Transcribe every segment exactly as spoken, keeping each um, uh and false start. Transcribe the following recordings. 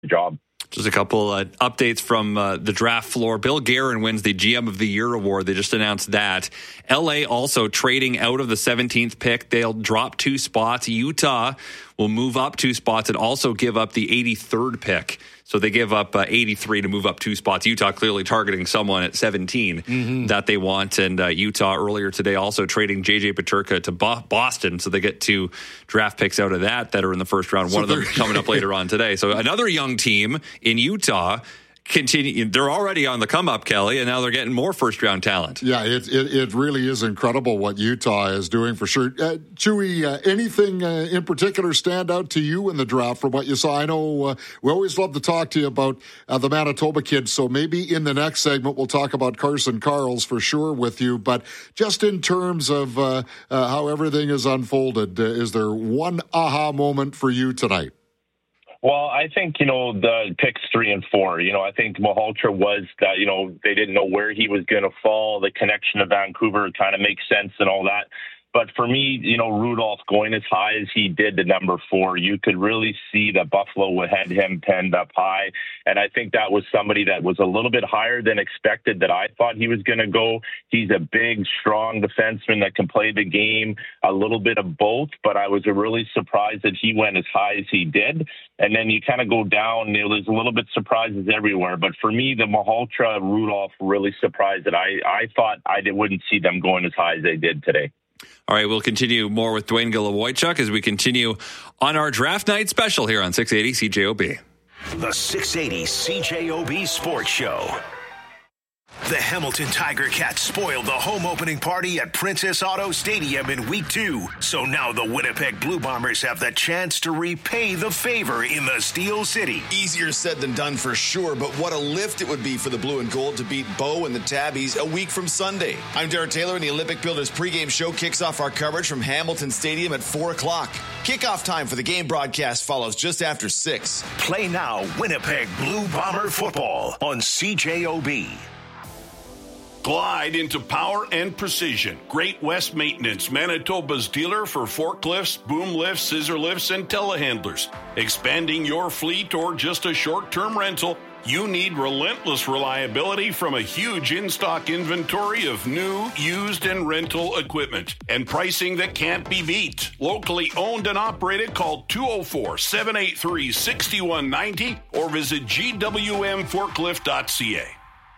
job. Just a couple uh, updates from uh, the draft floor. Bill Guerin wins the G M of the Year award. They just announced that. L A also trading out of the seventeenth pick. They'll drop two spots. Utah will move up two spots and also give up the eighty-third pick. So they give up uh, eighty-three to move up two spots. Utah clearly targeting someone at seventeen mm-hmm. that they want. And uh, Utah earlier today also trading J J Peterka to Bo- Boston. So they get two draft picks out of that that are in the first round. One so of them coming up later on today. So another young team in Utah. Continue. They're already on the come up, Kelly, and now they're getting more first round talent. Yeah, it it, it really is incredible what Utah is doing for sure. Uh, Chewy, uh, anything uh, in particular stand out to you in the draft from what you saw? I know uh, we always love to talk to you about uh, the Manitoba kids, so maybe in the next segment we'll talk about Carson Karls for sure with you. But just in terms of uh, uh, how everything is unfolded, uh, is there one aha moment for you tonight? Well, I think, you know, the picks three and four, you know, I think Malhotra was that, you know, they didn't know where he was going to fall. The connection to Vancouver kind of makes sense and all that. But for me, you know, Rudolph going as high as he did to number four, you could really see that Buffalo had him penned up high. And I think that was somebody that was a little bit higher than expected that I thought he was going to go. He's a big, strong defenseman that can play the game, a little bit of both. But I was really surprised that he went as high as he did. And then you kind of go down, you know, there's a little bit surprises everywhere. But for me, the Malhotra, Rudolph really surprised that I, I thought I did, wouldn't see them going as high as they did today. All right, we'll continue more with Dwayne Gilavoychuk as we continue on our draft night special here on six eighty C J O B. The six eighty C J O B Sports Show. The Hamilton Tiger Cats spoiled the home opening party at Princess Auto Stadium in week two. So now the Winnipeg Blue Bombers have the chance to repay the favor in the Steel City. Easier said than done for sure, but what a lift it would be for the Blue and Gold to beat Bo and the Tabbies a week from Sunday. I'm Derek Taylor, and the Olympic Builders pregame show kicks off our coverage from Hamilton Stadium at four o'clock. Kickoff time for the game broadcast follows just after six. Play now Winnipeg Blue Bomber football on C J O B. Glide into power and precision. Great West Maintenance, Manitoba's dealer for forklifts, boom lifts, scissor lifts, and telehandlers. Expanding your fleet or just a short-term rental, you need relentless reliability from a huge in-stock inventory of new, used, and rental equipment. And pricing that can't be beat. Locally owned and operated, call two oh four, seven eight three, six one nine oh or visit g w m forklift dot c a.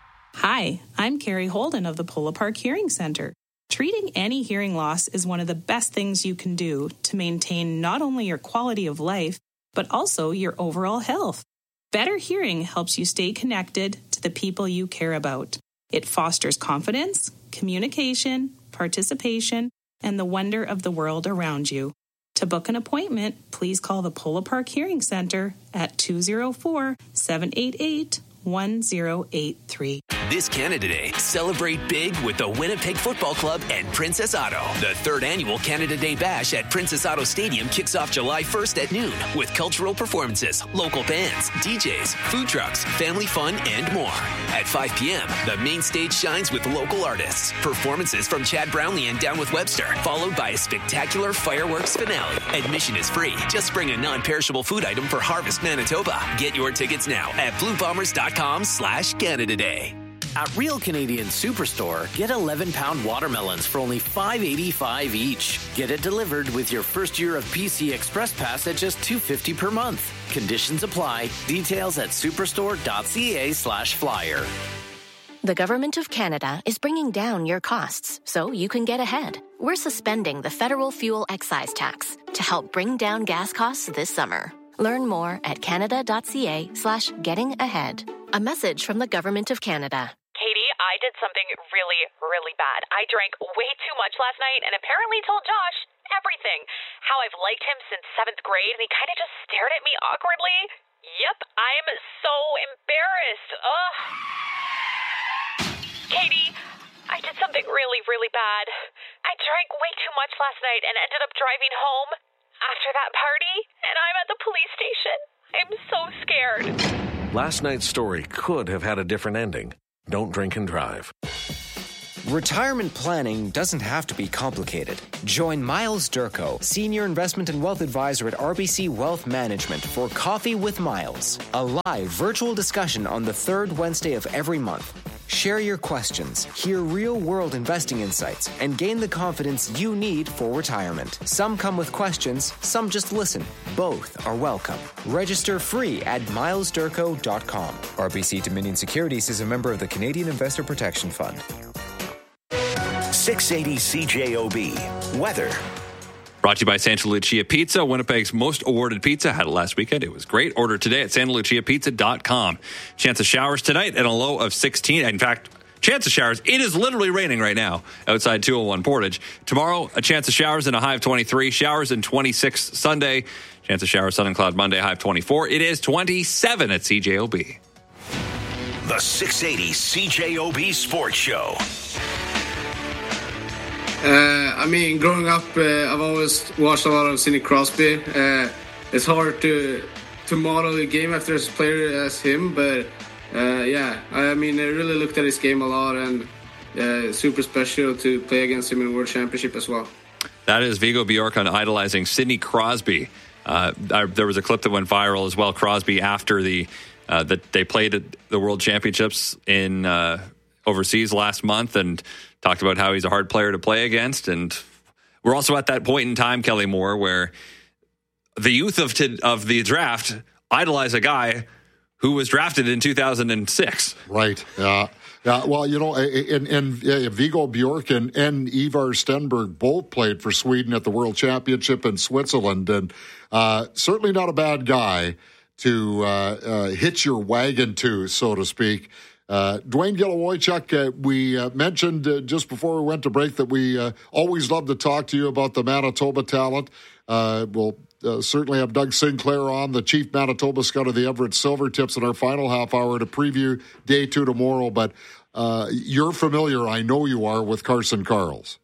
Hi, I'm Carrie Holden of the Polo Park Hearing Center. Treating any hearing loss is one of the best things you can do to maintain not only your quality of life, but also your overall health. Better hearing helps you stay connected to the people you care about. It fosters confidence, communication, participation, and the wonder of the world around you. To book an appointment, please call the Polo Park Hearing Center at two oh four, seven eight eight, one oh eight three. This Canada Day, celebrate big with the Winnipeg Football Club and Princess Auto. The third annual Canada Day Bash at Princess Auto Stadium kicks off July first at noon with cultural performances, local bands, D Js, food trucks, family fun, and more. At five p.m., the main stage shines with local artists, performances from Chad Brownlee and Down with Webster, followed by a spectacular fireworks finale. Admission is free. Just bring a non-perishable food item for Harvest Manitoba. Get your tickets now at blue bombers dot com slash Canada Day. At Real Canadian Superstore, get eleven-pound watermelons for only five dollars and eighty-five cents each. Get it delivered with your first year of P C Express Pass at just two dollars and fifty cents per month. Conditions apply. Details at superstore dot c a slash flyer. The Government of Canada is bringing down your costs so you can get ahead. We're suspending the federal fuel excise tax to help bring down gas costs this summer. Learn more at canada dot c a slash getting ahead. A message from the Government of Canada. Katie, I did something really, really bad. I drank way too much last night and apparently told Josh everything. How I've liked him since seventh grade and he kind of just stared at me awkwardly. Yep, I'm so embarrassed. Ugh. Katie, I did something really, really bad. I drank way too much last night and ended up driving home after that party, and I'm at the police station. I'm so scared. Last night's story could have had a different ending. Don't drink and drive. Retirement planning doesn't have to be complicated. Join Miles Durko, Senior Investment and Wealth Advisor at R B C Wealth Management, for Coffee with Miles, a live virtual discussion on the third Wednesday of every month. Share your questions, hear real-world investing insights, and gain the confidence you need for retirement. Some come with questions, some just listen. Both are welcome. Register free at miles durko dot com. R B C Dominion Securities is a member of the Canadian Investor Protection Fund. six eighty C J O B. Weather. Brought to you by Santa Lucia Pizza, Winnipeg's most awarded pizza. Had it last weekend. It was great. Order today at santa lucia pizza dot com. Chance of showers tonight at a low of sixteen. In fact, chance of showers. It is literally raining right now outside two oh one Portage. Tomorrow, a chance of showers and a high of twenty-three. Showers in twenty-six Sunday. Chance of showers, sun and cloud Monday, high of twenty-four. It is twenty-seven at C J O B. The six eighty C J O B Sports Show. Uh, I mean, growing up, uh, I've always watched a lot of Sidney Crosby. Uh, it's hard to to model the game after a player as him, but uh, yeah, I mean, I really looked at his game a lot, and uh, super special to play against him in the World Championship as well. That is Vigo Bjorkon idolizing Sidney Crosby. Uh, I, there was a clip that went viral as well. Crosby, after the uh, that they played at the World Championships in uh, overseas last month, and talked about how he's a hard player to play against. And we're also at that point in time, Kelly Moore, where the youth of t- of the draft idolize a guy who was drafted in two thousand six. Right. Yeah. Yeah. Well, you know, and, and uh, Vigo Bjorkon and Ivar Stenberg both played for Sweden at the World Championship in Switzerland, and uh, certainly not a bad guy to uh, uh, hitch your wagon to, so to speak. Uh, Dwayne Gilowojchuk, uh, we uh, mentioned uh, just before we went to break that we uh, always love to talk to you about the Manitoba talent. Uh, we'll uh, certainly have Doug Sinclair on, the chief Manitoba scout of the Everett Silvertips, in our final half hour to preview day two tomorrow. But uh, you're familiar, I know you are, with Carson Karls.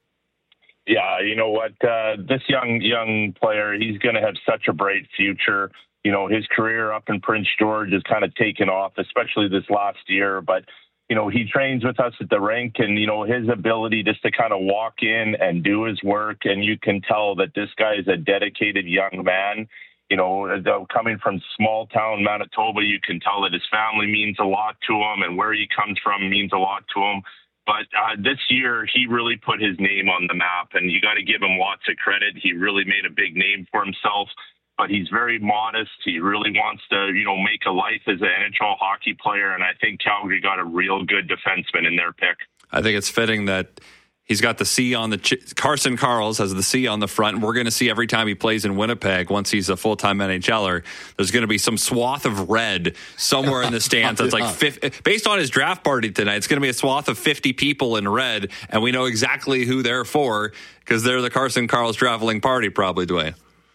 Yeah, you know what? Uh, this young young player, he's going to have such a bright future. You know, his career up in Prince George has kind of taken off, especially this last year. But, you know, he trains with us at the rink, and, you know, his ability just to kind of walk in and do his work. And you can tell that this guy is a dedicated young man. You know, coming from small town Manitoba, you can tell that his family means a lot to him, and where he comes from means a lot to him. But uh, this year, he really put his name on the map, and you got to give him lots of credit. He really made a big name for himself. But he's very modest. He really wants to, you know, make a life as an N H L hockey player. And I think Calgary got a real good defenseman in their pick. I think it's fitting that he's got the C on the ch- Carson Karls has the C on the front. We're going to see every time he plays in Winnipeg, once he's a full-time N H L er, there's going to be some swath of red somewhere in the stands. That's yeah. like fifty, based on his draft party tonight, it's going to be a swath of fifty people in red, and we know exactly who they're for because they're the Carson Karls traveling party, probably, Dwayne.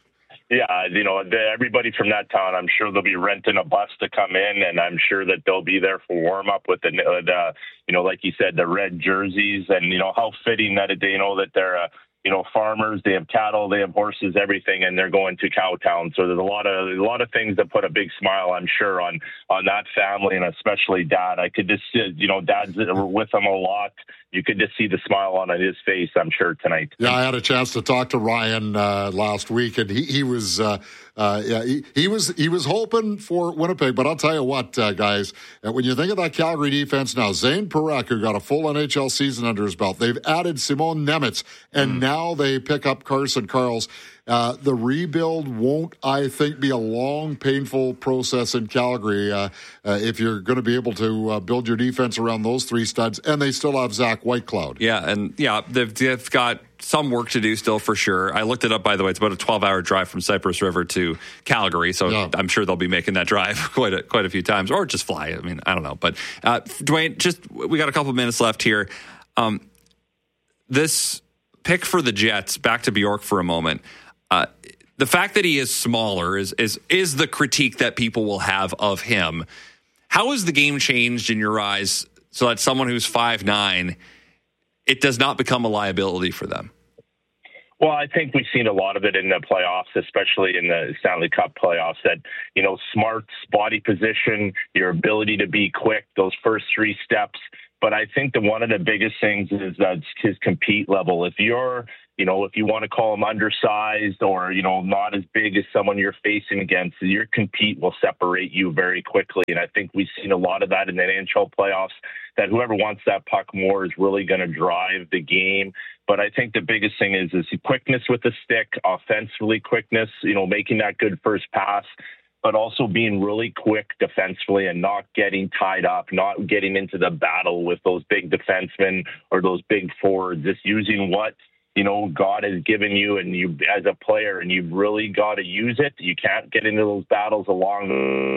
Yeah, you know, the, everybody from that town, I'm sure they'll be renting a bus to come in, and I'm sure that they'll be there for warm-up with the, the, you know, like you said, the red jerseys, and, you know, how fitting that they know that they're, uh, you know, farmers, they have cattle, they have horses, everything, and they're going to Cowtown. So there's a lot of a lot of things that put a big smile, I'm sure, on on that family, and especially Dad. I could just, you know, Dad's with them a lot. You could just see the smile on his face, I'm sure, tonight. Yeah, I had a chance to talk to Ryan uh, last week, and he, he was uh, uh, yeah he, he was he was hoping for Winnipeg. But I'll tell you what, uh, guys, when you think of that Calgary defense now, Zane Parekh, who got a full N H L season under his belt, they've added Simon Nemec, and mm. now they pick up Carson Karls. Uh, the rebuild won't, I think, be a long, painful process in Calgary uh, uh, if you're going to be able to uh, build your defense around those three studs, and they still have Zach Whitecloud. Yeah, and yeah, they've, they've got some work to do still for sure. I looked it up, by the way. It's about a twelve-hour drive from Cypress River to Calgary, so yeah. I'm sure they'll be making that drive quite a, quite a few times, or just fly. I mean, I don't know. But, uh, Dwayne, just we got a couple minutes left here. Um, this pick for the Jets, back to Bjork for a moment. Uh, the fact that he is smaller is, is is the critique that people will have of him. How has the game changed in your eyes so that someone who's five nine, it does not become a liability for them? Well, I think we've seen a lot of it in the playoffs, especially in the Stanley Cup playoffs, that, you know, smarts, body position, your ability to be quick, those first three steps. But I think that one of the biggest things is that his compete level. If you're, you know, if you want to call him undersized or, you know, not as big as someone you're facing against, your compete will separate you very quickly. And I think we've seen a lot of that in the N H L playoffs, that whoever wants that puck more is really going to drive the game. But I think the biggest thing is, is quickness with the stick, offensively quickness, you know, making that good first pass, but also being really quick defensively and not getting tied up, not getting into the battle with those big defensemen or those big forwards, just using what, you know, God has given you and you as a player, and you've really got to use it. You can't get into those battles along.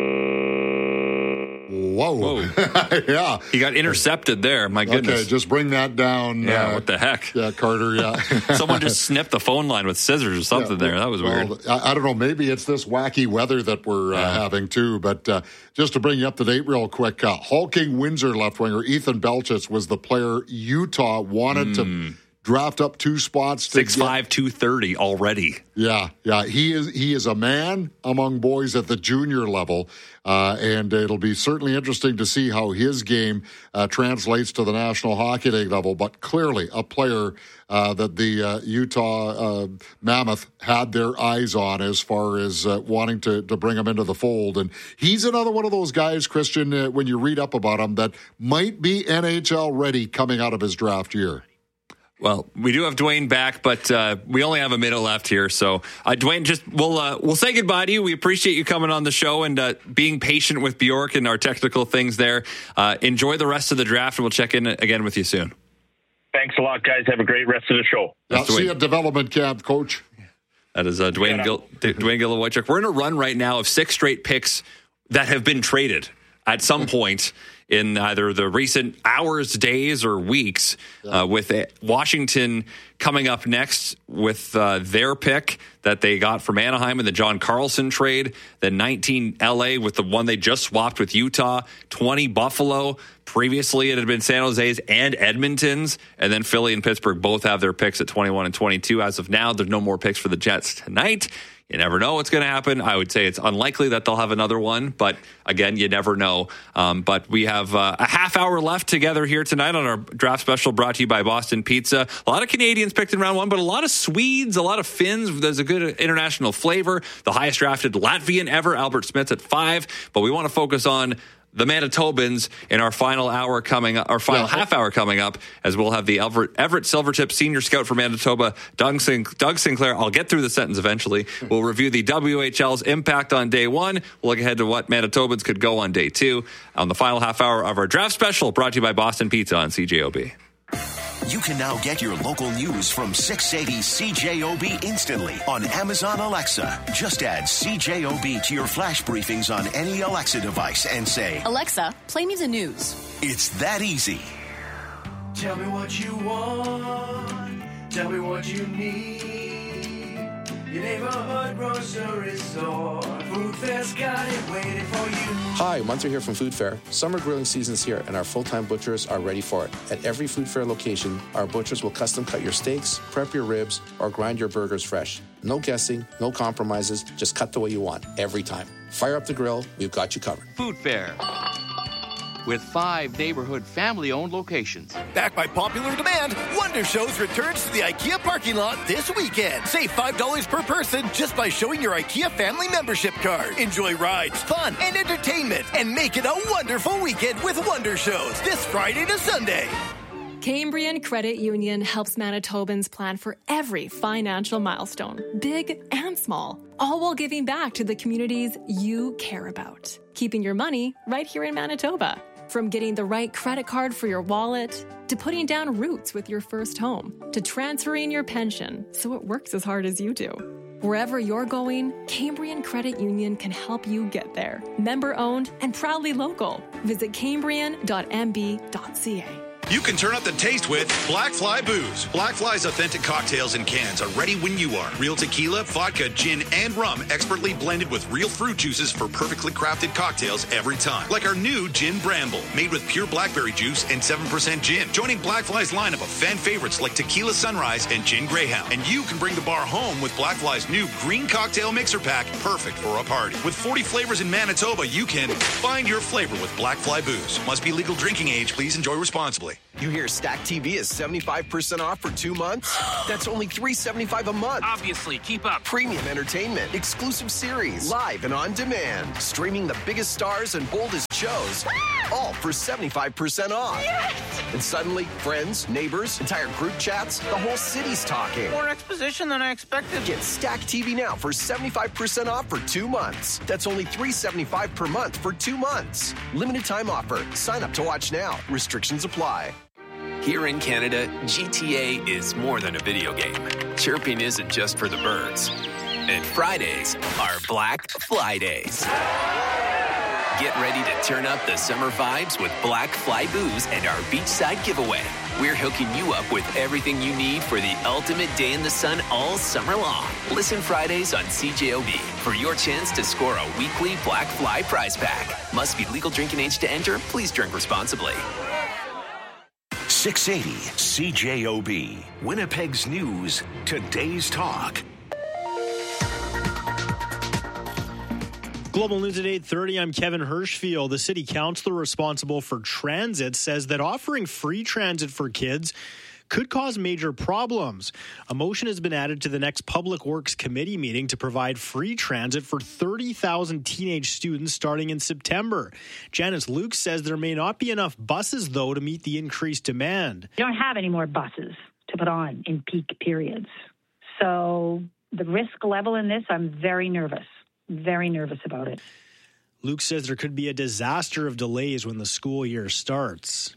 Whoa. Whoa. Yeah. He got intercepted there. My goodness. Okay, just bring that down. Yeah, uh, what the heck? Yeah, Carter, yeah. Someone just snipped the phone line with scissors or something yeah, there. That was well, weird. I, I don't know. Maybe it's this wacky weather that we're uh, yeah. having too. But uh, just to bring you up to date real quick, uh, hulking Windsor left winger Ethan Belchitz was the player Utah wanted mm. to draft up two spots. six five, two thirty already. Yeah, yeah. He is he is a man among boys at the junior level, uh, and it'll be certainly interesting to see how his game uh, translates to the National Hockey League level. But clearly a player uh, that the uh, Utah uh, Mammoth had their eyes on as far as uh, wanting to, to bring him into the fold. And he's another one of those guys, Christian, uh, when you read up about him, that might be N H L ready coming out of his draft year. Well, we do have Dwayne back, but uh, we only have a minute left here. So, uh, Dwayne, just we'll uh, we'll say goodbye to you. We appreciate you coming on the show and uh, being patient with Bjork and our technical things there. Uh, enjoy the rest of the draft, and we'll check in again with you soon. Thanks a lot, guys. Have a great rest of the show. I'll see you at development camp, Coach. That is uh, Dwayne Gil- Dwayne Gilowaychuk. We're in a run right now of six straight picks that have been traded at some point in either the recent hours, days, or weeks, yeah. uh, with Washington coming up next with uh, their pick that they got from Anaheim in the John Carlson trade, then nineteen L A with the one they just swapped with Utah, twenty Buffalo. Previously, it had been San Jose's and Edmonton's, and then Philly and Pittsburgh both have their picks at twenty-one and twenty-two. As of now, there's no more picks for the Jets tonight. You never know what's going to happen. I would say it's unlikely that they'll have another one, but again, you never know. Um, but we have uh, a half hour left together here tonight on our draft special brought to you by Boston Pizza. A lot of Canadians picked in round one, but a lot of Swedes, a lot of Finns. There's a good international flavor. The highest drafted Latvian ever, Albert Smith at five. But we want to focus on the Manitobans in our final hour coming up, our final yeah. half hour coming up, as we'll have the Everett, Everett Silvertip senior scout for Manitoba, Doug, Sin- Doug Sinclair. I'll get through the sentence eventually. We'll review the W H L's impact on day one. We'll look ahead to what Manitobans could go on day two on the final half hour of our draft special brought to you by Boston Pizza on C J O B. You can now get your local news from six eighty C J O B instantly on Amazon Alexa. Just add C J O B to your flash briefings on any Alexa device and say, Alexa, play me the news. It's that easy. Tell me what you want. Tell me what you need. Your neighborhood grocery store. Food Fair's got it waiting for you. Hi, Munter here from Food Fair. Summer grilling season's here, and our full-time butchers are ready for it. At every Food Fair location, our butchers will custom cut your steaks, prep your ribs, or grind your burgers fresh. No guessing, no compromises, just cut the way you want, every time. Fire up the grill, we've got you covered. Food Fair, with five neighborhood family-owned locations. Backed by popular demand, Wonder Shows returns to the IKEA parking lot this weekend. Save five dollars per person just by showing your IKEA family membership card. Enjoy rides, fun, and entertainment, and make it a wonderful weekend with Wonder Shows this Friday to Sunday. Cambrian Credit Union helps Manitobans plan for every financial milestone, big and small, all while giving back to the communities you care about. Keeping your money right here in Manitoba. From getting the right credit card for your wallet, to putting down roots with your first home, to transferring your pension so it works as hard as you do. Wherever you're going, Cambrian Credit Union can help you get there. Member-owned and proudly local. Visit cambrian dot m b dot c a. You can turn up the taste with Black Fly Booze. Black Fly's authentic cocktails in cans are ready when you are. Real tequila, vodka, gin, and rum expertly blended with real fruit juices for perfectly crafted cocktails every time. Like our new Gin Bramble, made with pure blackberry juice and seven percent gin. Joining Black Fly's lineup of fan favorites like Tequila Sunrise and Gin Greyhound. And you can bring the bar home with Black Fly's new green cocktail mixer pack, perfect for a party. With forty flavors in Manitoba, you can find your flavor with Black Fly Booze. Must be legal drinking age. Please enjoy responsibly. You hear Stack T V is seventy-five percent off for two months? That's only three dollars and seventy-five cents a month. Obviously, keep up. Premium entertainment, exclusive series, live and on demand. Streaming the biggest stars and boldest shows, all for seventy-five percent off. Yes! And suddenly, friends, neighbors, entire group chats, the whole city's talking. More exposition than I expected. Get Stack T V now for seventy-five percent off for two months. That's only three dollars and seventy-five cents per month for two months. Limited time offer. Sign up to watch now. Restrictions apply. Here in Canada, G T A is more than a video game. Chirping isn't just for the birds. And Fridays are Black Fly Days. Get ready to turn up the summer vibes with Black Fly Booze and our beachside giveaway. We're hooking you up with everything you need for the ultimate day in the sun all summer long. Listen Fridays on C J O B for your chance to score a weekly Black Fly prize pack. Must be legal drinking age to enter. Please drink responsibly. six eighty C J O B, Winnipeg's News, Today's Talk. Global News at eight thirty, I'm Kevin Hirschfield. The city councilor responsible for transit says that offering free transit for kids could cause major problems. A motion has been added to the next Public Works Committee meeting to provide free transit for thirty thousand teenage students starting in September. Janice Luke says there may not be enough buses, though, to meet the increased demand. We don't have any more buses to put on in peak periods. So the risk level in this, I'm very nervous, very nervous about it. Luke says there could be a disaster of delays when the school year starts.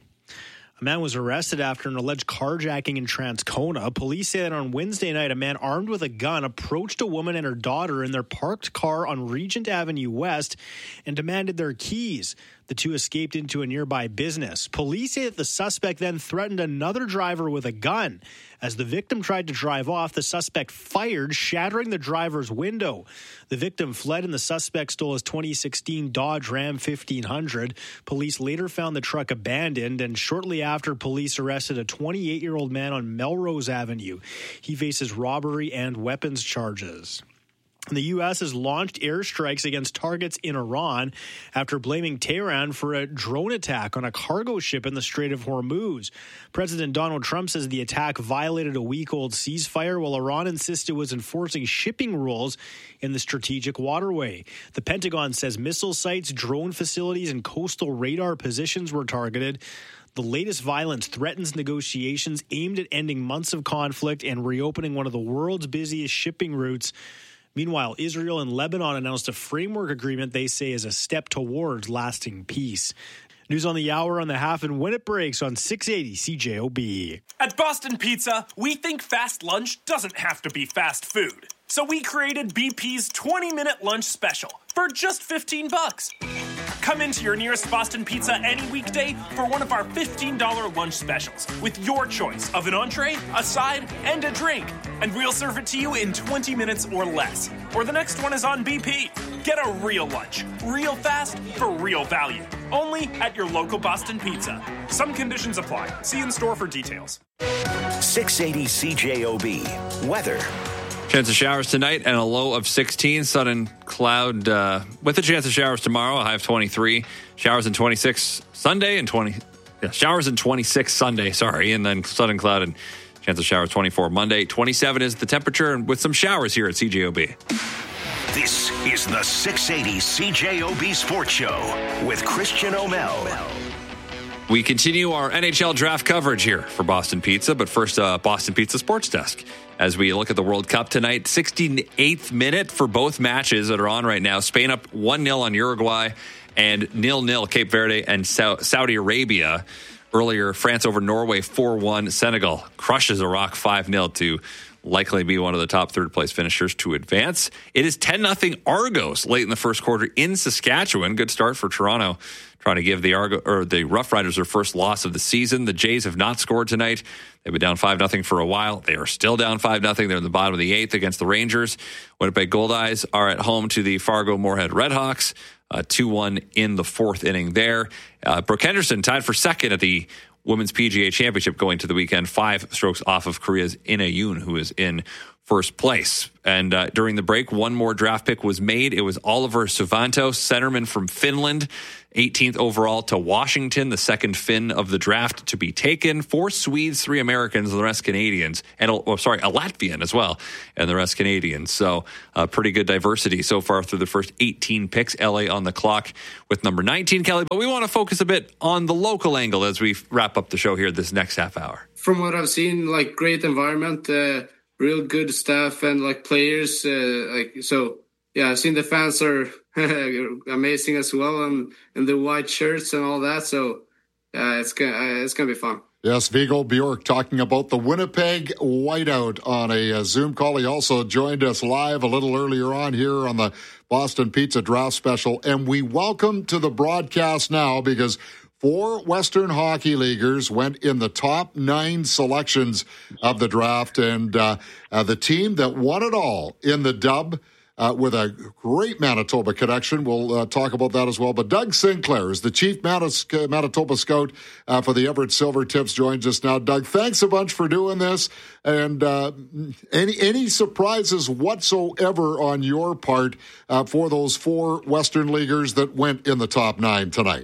A man was arrested after an alleged carjacking in Transcona. Police say that on Wednesday night, a man armed with a gun approached a woman and her daughter in their parked car on Regent Avenue West and demanded their keys. The two escaped into a nearby business. Police say that the suspect then threatened another driver with a gun. As the victim tried to drive off, the suspect fired, shattering the driver's window. The victim fled and the suspect stole his twenty sixteen Dodge Ram fifteen hundred. Police later found the truck abandoned, and shortly after, police arrested a twenty-eight-year-old man on Melrose Avenue. He faces robbery and weapons charges. The U S has launched airstrikes against targets in Iran after blaming Tehran for a drone attack on a cargo ship in the Strait of Hormuz. President Donald Trump says the attack violated a week-old ceasefire, while Iran insisted it was enforcing shipping rules in the strategic waterway. The Pentagon says missile sites, drone facilities, and coastal radar positions were targeted. The latest violence threatens negotiations aimed at ending months of conflict and reopening one of the world's busiest shipping routes. Meanwhile, Israel and Lebanon announced a framework agreement they say is a step towards lasting peace. News on the hour on the half and when it breaks on six eighty C J O B. At Boston Pizza, we think fast lunch doesn't have to be fast food. So we created B P's twenty-minute lunch special for just fifteen bucks. Come into your nearest Boston Pizza any weekday for one of our fifteen dollars lunch specials with your choice of an entree, a side, and a drink. And we'll serve it to you in twenty minutes or less. Or the next one is on B P. Get a real lunch, real fast, for real value. Only at your local Boston Pizza. Some conditions apply. See in store for details. six eighty C J O B. Weather. Chance of showers tonight and a low of sixteen. Sun and cloud uh, with a chance of showers tomorrow. A high of twenty-three. Showers in twenty-six Sunday and twenty. Yeah, showers in twenty-six Sunday. Sorry, and then sun and cloud and chance of showers twenty-four Monday. twenty-seven is the temperature, and with some showers here at C J O B. This is the six eighty C J O B Sports Show with Christian O'Mel. We continue our N H L draft coverage here for Boston Pizza, but first, uh, Boston Pizza Sports Desk. As we look at the World Cup tonight, sixty-eighth minute for both matches that are on right now. Spain up one nil on Uruguay and nil nil Cape Verde and Saudi Arabia. Earlier, France over Norway four one. Senegal crushes Iraq five nil to likely be one of the top third-place finishers to advance. It is ten nothing Argos late in the first quarter in Saskatchewan. Good start for Toronto, trying to give the Argo or the Rough Riders their first loss of the season. The Jays have not scored tonight. They've been down five nothing for a while. They are still down five nothing. They're in the bottom of the eighth against the Rangers. Winnipeg Goldeyes are at home to the Fargo Moorhead Redhawks. Uh, two one in the fourth inning there. Uh, Brooke Henderson tied for second at the Women's P G A Championship going to the weekend, five strokes off of Korea's Ina Yoon, who is in first place. And uh, during the break, one more draft pick was made. It was Oliver Suvanto, centerman from Finland, eighteenth overall to Washington, the second Finn of the draft to be taken. Four Swedes, three Americans, and the rest Canadians. And, oh, sorry, a Latvian as well, and the rest Canadians. So uh, pretty good diversity so far through the first eighteen picks. L A on the clock with number nineteen, Kelly. But we want to focus a bit on the local angle as we wrap up the show here this next half hour. From what I've seen, like, great environment, uh, real good staff, and like players. Uh, like so, yeah, I've seen the fans are amazing as well, and, and the white shirts and all that. So, yeah, it's gonna uh, it's gonna be fun. Yes, Viggo Bjork talking about the Winnipeg Whiteout on a, a Zoom call. He also joined us live a little earlier on here on the Boston Pizza Draft Special. And we welcome to the broadcast now because four Western Hockey Leaguers went in the top nine selections of the draft. And uh, uh, the team that won it all in the dub Uh, with a great Manitoba connection. We'll uh, talk about that as well. But Doug Sinclair is the chief Manis- Manitoba scout uh, for the Everett Silvertips, joins us now. Doug, thanks a bunch for doing this. And uh, any any surprises whatsoever on your part uh, for those four Western Leaguers that went in the top nine tonight?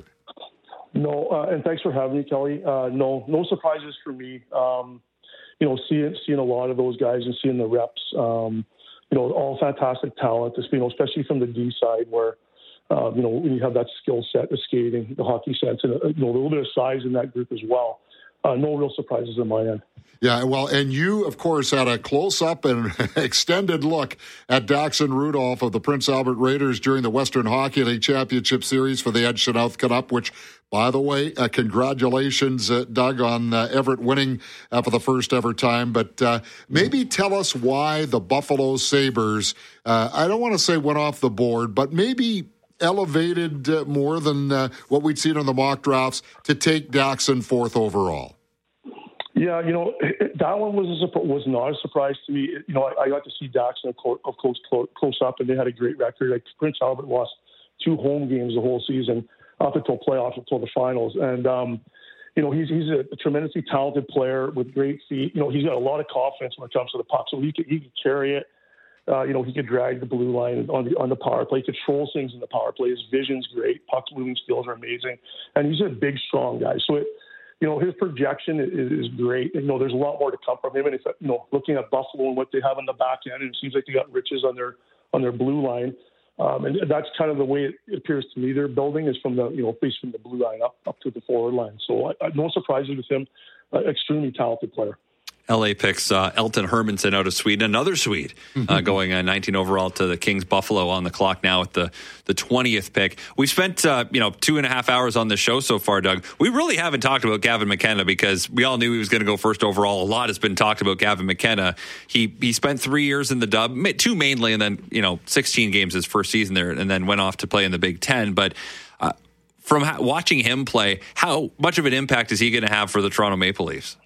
No, uh, and thanks for having me, Kelly. Uh, no, no surprises for me. Um, you know, seeing seeing a lot of those guys and seeing the reps. Um, You know, all fantastic talent, you know, especially from the D side where, uh, you know, when you have that skill set, the skating, the hockey sense, and, uh, you know, a little bit of size in that group as well. Uh, no real surprises on my end. Yeah, well, and you, of course, had a close-up and extended look at Daxon Rudolph of the Prince Albert Raiders during the Western Hockey League Championship Series for the Ed Chynoweth Cup, which, by the way, uh, congratulations, uh, Doug, on uh, Everett winning uh, for the first ever time. But uh, maybe tell us why the Buffalo Sabres, uh, I don't want to say went off the board, but maybe elevated uh, more than uh, what we'd seen in the mock drafts to take Daxon fourth overall. Yeah, you know, that one was a, was not a surprise to me. You know, I, I got to see Daxon, of course, close up, and they had a great record. Like Prince Albert lost two home games the whole season up until playoffs, until the finals. And, um, you know, he's he's a tremendously talented player with great feet. You know, he's got a lot of confidence when it comes to the puck, so he could, he could carry it. Uh, you know, he could drag the blue line on the on the power play. He controls things in the power play. His vision's great. Puck moving skills are amazing. And he's a big, strong guy. So it, you know, his projection is, is great. And, you know, there's a lot more to come from him. And if, you know, looking at Buffalo and what they have on the back end, and it seems like they got riches on their on their blue line. Um, and that's kind of the way it appears to me. Their building is from the, you know, face from the blue line up up to the forward line. So I, I, no surprises with him. Uh, extremely talented player. L A picks uh, Elton Hermanson out of Sweden, another Swede, uh, going uh, nineteen overall to the Kings. Buffalo on the clock now at the the twentieth pick. We've spent uh, you know two and a half hours on the show so far, Doug. We really haven't talked about Gavin McKenna because we all knew he was going to go first overall. A lot has been talked about Gavin McKenna. He he spent three years in the Dub, two mainly, and then you know sixteen games his first season there, and then went off to play in the Big Ten. But uh, from ha- watching him play, how much of an impact is he going to have for the Toronto Maple Leafs?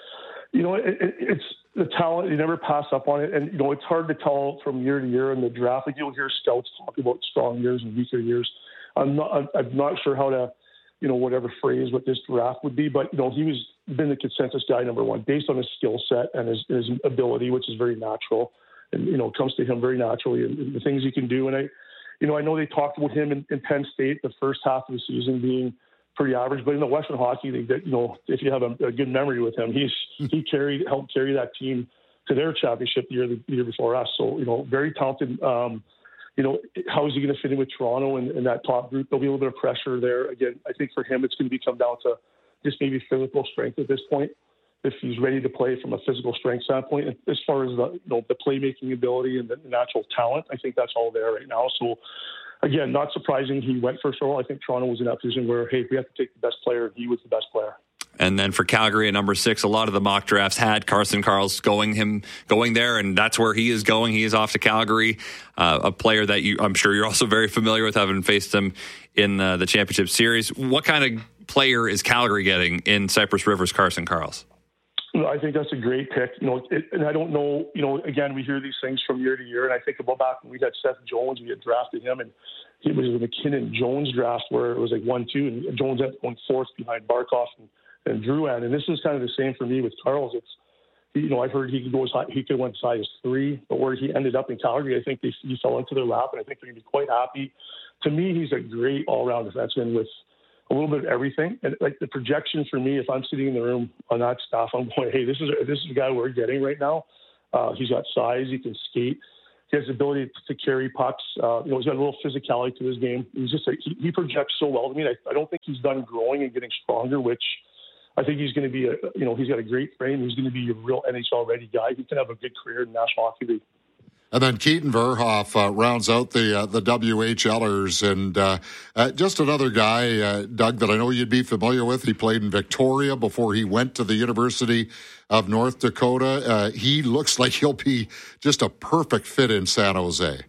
You know, it, it, it's the talent. You never pass up on it. And, you know, it's hard to tell from year to year in the draft. Like, you'll hear scouts talk about strong years and weaker years. I'm not, I'm not sure how to, you know, whatever phrase what this draft would be. But, you know, he was been the consensus guy, number one, based on his skill set and his, his ability, which is very natural. And, you know, it comes to him very naturally and, and the things he can do. And, I, you know, I know they talked about him in, in Penn State, the first half of the season being pretty average, but in the Western Hockey League, that, you know, if you have a, a good memory with him, he's he carried helped carry that team to their championship the year the year before us. So, you know, very talented. Um, you know, how is he going to fit in with Toronto and, and that top group? There'll be a little bit of pressure there. Again, I think for him, it's going to be come down to just maybe physical strength at this point. If he's ready to play from a physical strength standpoint, and as far as the, you know, the playmaking ability and the natural talent, I think that's all there right now. So. Again, not surprising he went first overall. I think Toronto was in that position where, hey, we have to take the best player, and he was the best player. And then for Calgary at number six, a lot of the mock drafts had Carson Karls going him going there, and that's where he is going. He is off to Calgary, uh, a player that you, I'm sure you're also very familiar with, having faced him in uh, the championship series. What kind of player is Calgary getting in Cypress River's Carson Karls? I think that's a great pick. You know, it, and I don't know. You know, again, we hear these things from year to year, and I think about back when we had Seth Jones, we had drafted him, and it was the McKinnon Jones draft where it was like one two, and Jones ended up going fourth behind Barkov and, and Drouin. And this is kind of the same for me with Karls. It's, you know, I've heard he could go as high, he could have went as high as three, but where he ended up in Calgary, I think they, he fell into their lap, and I think they're going to be quite happy. To me, he's a great all-around defenseman with a little bit of everything. And like the projection for me, if I'm sitting in the room on that staff, I'm going, hey, this is a, this is a guy we're getting right now. Uh, he's got size, he can skate, he has the ability to, to carry pucks. Uh, you know, he's got a little physicality to his game. He's just a, he, he projects so well to me. I, I don't think he's done growing and getting stronger, which I think he's going to be a, you know, he's got a great frame. He's going to be a real N H L ready guy. He can have a good career in the National Hockey League. And then Keaton Verhoff uh, rounds out the uh, the WHLers, and uh, uh, just another guy, uh, Doug, that I know you'd be familiar with. He played in Victoria before he went to the University of North Dakota. Uh, he looks like he'll be just a perfect fit in San Jose.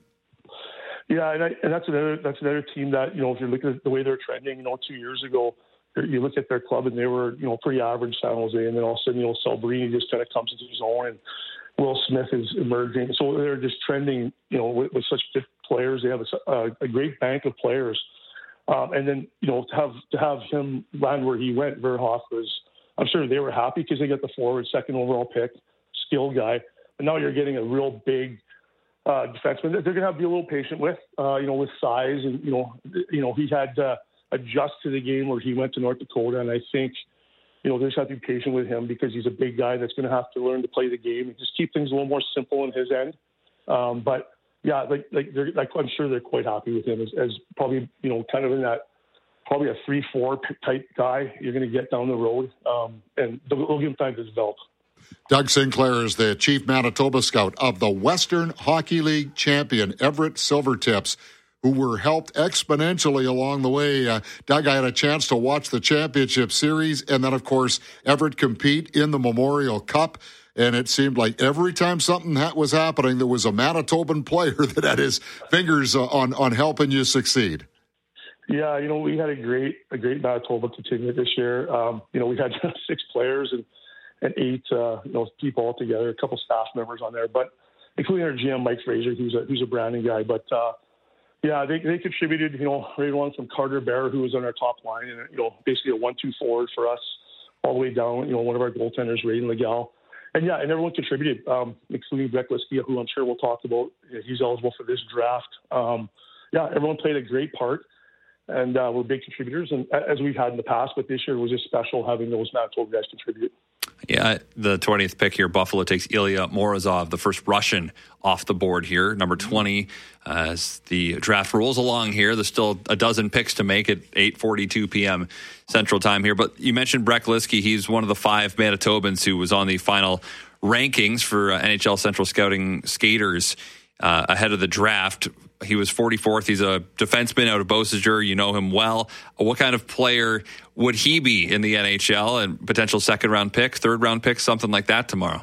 Yeah, and, I, and that's another that's another team that, you know, if you're looking at the way they're trending, you know, two years ago, you look at their club and they were, you know, pretty average San Jose, and then all of a sudden, you know, Celebrini just kind of comes into his own, and Will Smith is emerging. So they're just trending, you know, with, with such good players. They have a, a, a great bank of players. Um, and then, you know, to have to have him land where he went, Verhoff was, I'm sure they were happy because they got the forward, second overall pick, skilled guy. And now you're getting a real big uh, defenseman that they're going to have to be a little patient with, uh, you know, with size. And, you know, you know, he had to adjust to the game where he went to North Dakota. And I think, you know, they just have to be patient with him because he's a big guy that's going to have to learn to play the game and just keep things a little more simple on his end. Um, but yeah, like like, they're, like I'm sure they're quite happy with him as, as probably, you know, kind of in that probably a three four type guy you're going to get down the road, um, and they'll, they'll give him time to develop. Doug Sinclair is the chief Manitoba scout of the Western Hockey League champion Everett Silvertips, who were helped exponentially along the way. Uh, Doug, I had a chance to watch the championship series and then, of course, Everett compete in the Memorial Cup. And it seemed like every time something ha- was happening, there was a Manitoban player that had his fingers uh, on, on helping you succeed. Yeah, you know, we had a great a great Manitoba contingent this year. Um, you know, we had six players and, and eight, uh, you know, people all together, a couple staff members on there, but including our G M, Mike Fraser, who's a, who's a branding guy. But, uh, Yeah, they they contributed, you know, right along from Carter Bear, who was on our top line, and, you know, basically a one two forward for us all the way down, you know, one of our goaltenders, Raiden Legal. And, yeah, and everyone contributed, um, including Brett Liskey, who I'm sure we'll talk about. He's eligible for this draft. Um, yeah, everyone played a great part, and uh, were big contributors, and as we've had in the past, but this year was just special having those Manitoba guys contribute. Yeah, the twentieth pick here, Buffalo takes Ilya Morozov, the first Russian off the board here, number twenty. Uh, as the draft rolls along here, there's still a dozen picks to make at eight forty-two p.m. Central Time here. But you mentioned Brett Liskey. He's one of the five Manitobans who was on the final rankings for uh, N H L Central Scouting skaters uh, ahead of the draft. He was forty-fourth. He's a defenseman out of Beausejour. You know him well. What kind of player would he be in the N H L, and potential second-round pick, third-round pick, something like that tomorrow?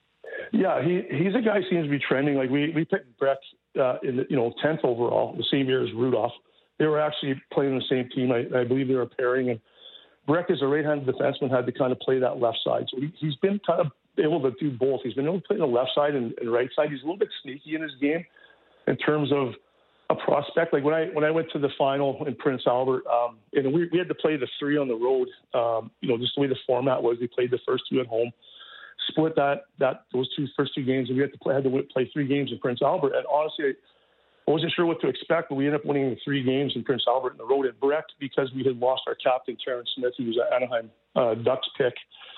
Yeah, he he's a guy who seems to be trending. Like we we picked Brett uh, in the, you know, tenth overall, the same year as Rudolph. They were actually playing the same team. I, I believe they were pairing. And Brett, as a right-handed defenseman, had to kind of play that left side. So he, he's been kind of able to do both. He's been able to play the left side and, and right side. He's a little bit sneaky in his game in terms of a prospect. Like when I when I went to the final in Prince Albert, um, and we, we had to play the three on the road. Um, you know, just the way the format was, we played the first two at home, split that that those two first two games, and we had to play had to play three games in Prince Albert. And honestly, I wasn't sure what to expect, but we ended up winning the three games in Prince Albert in the road at Breck because we had lost our captain Terrence Smith, who was an Anaheim uh, Ducks pick.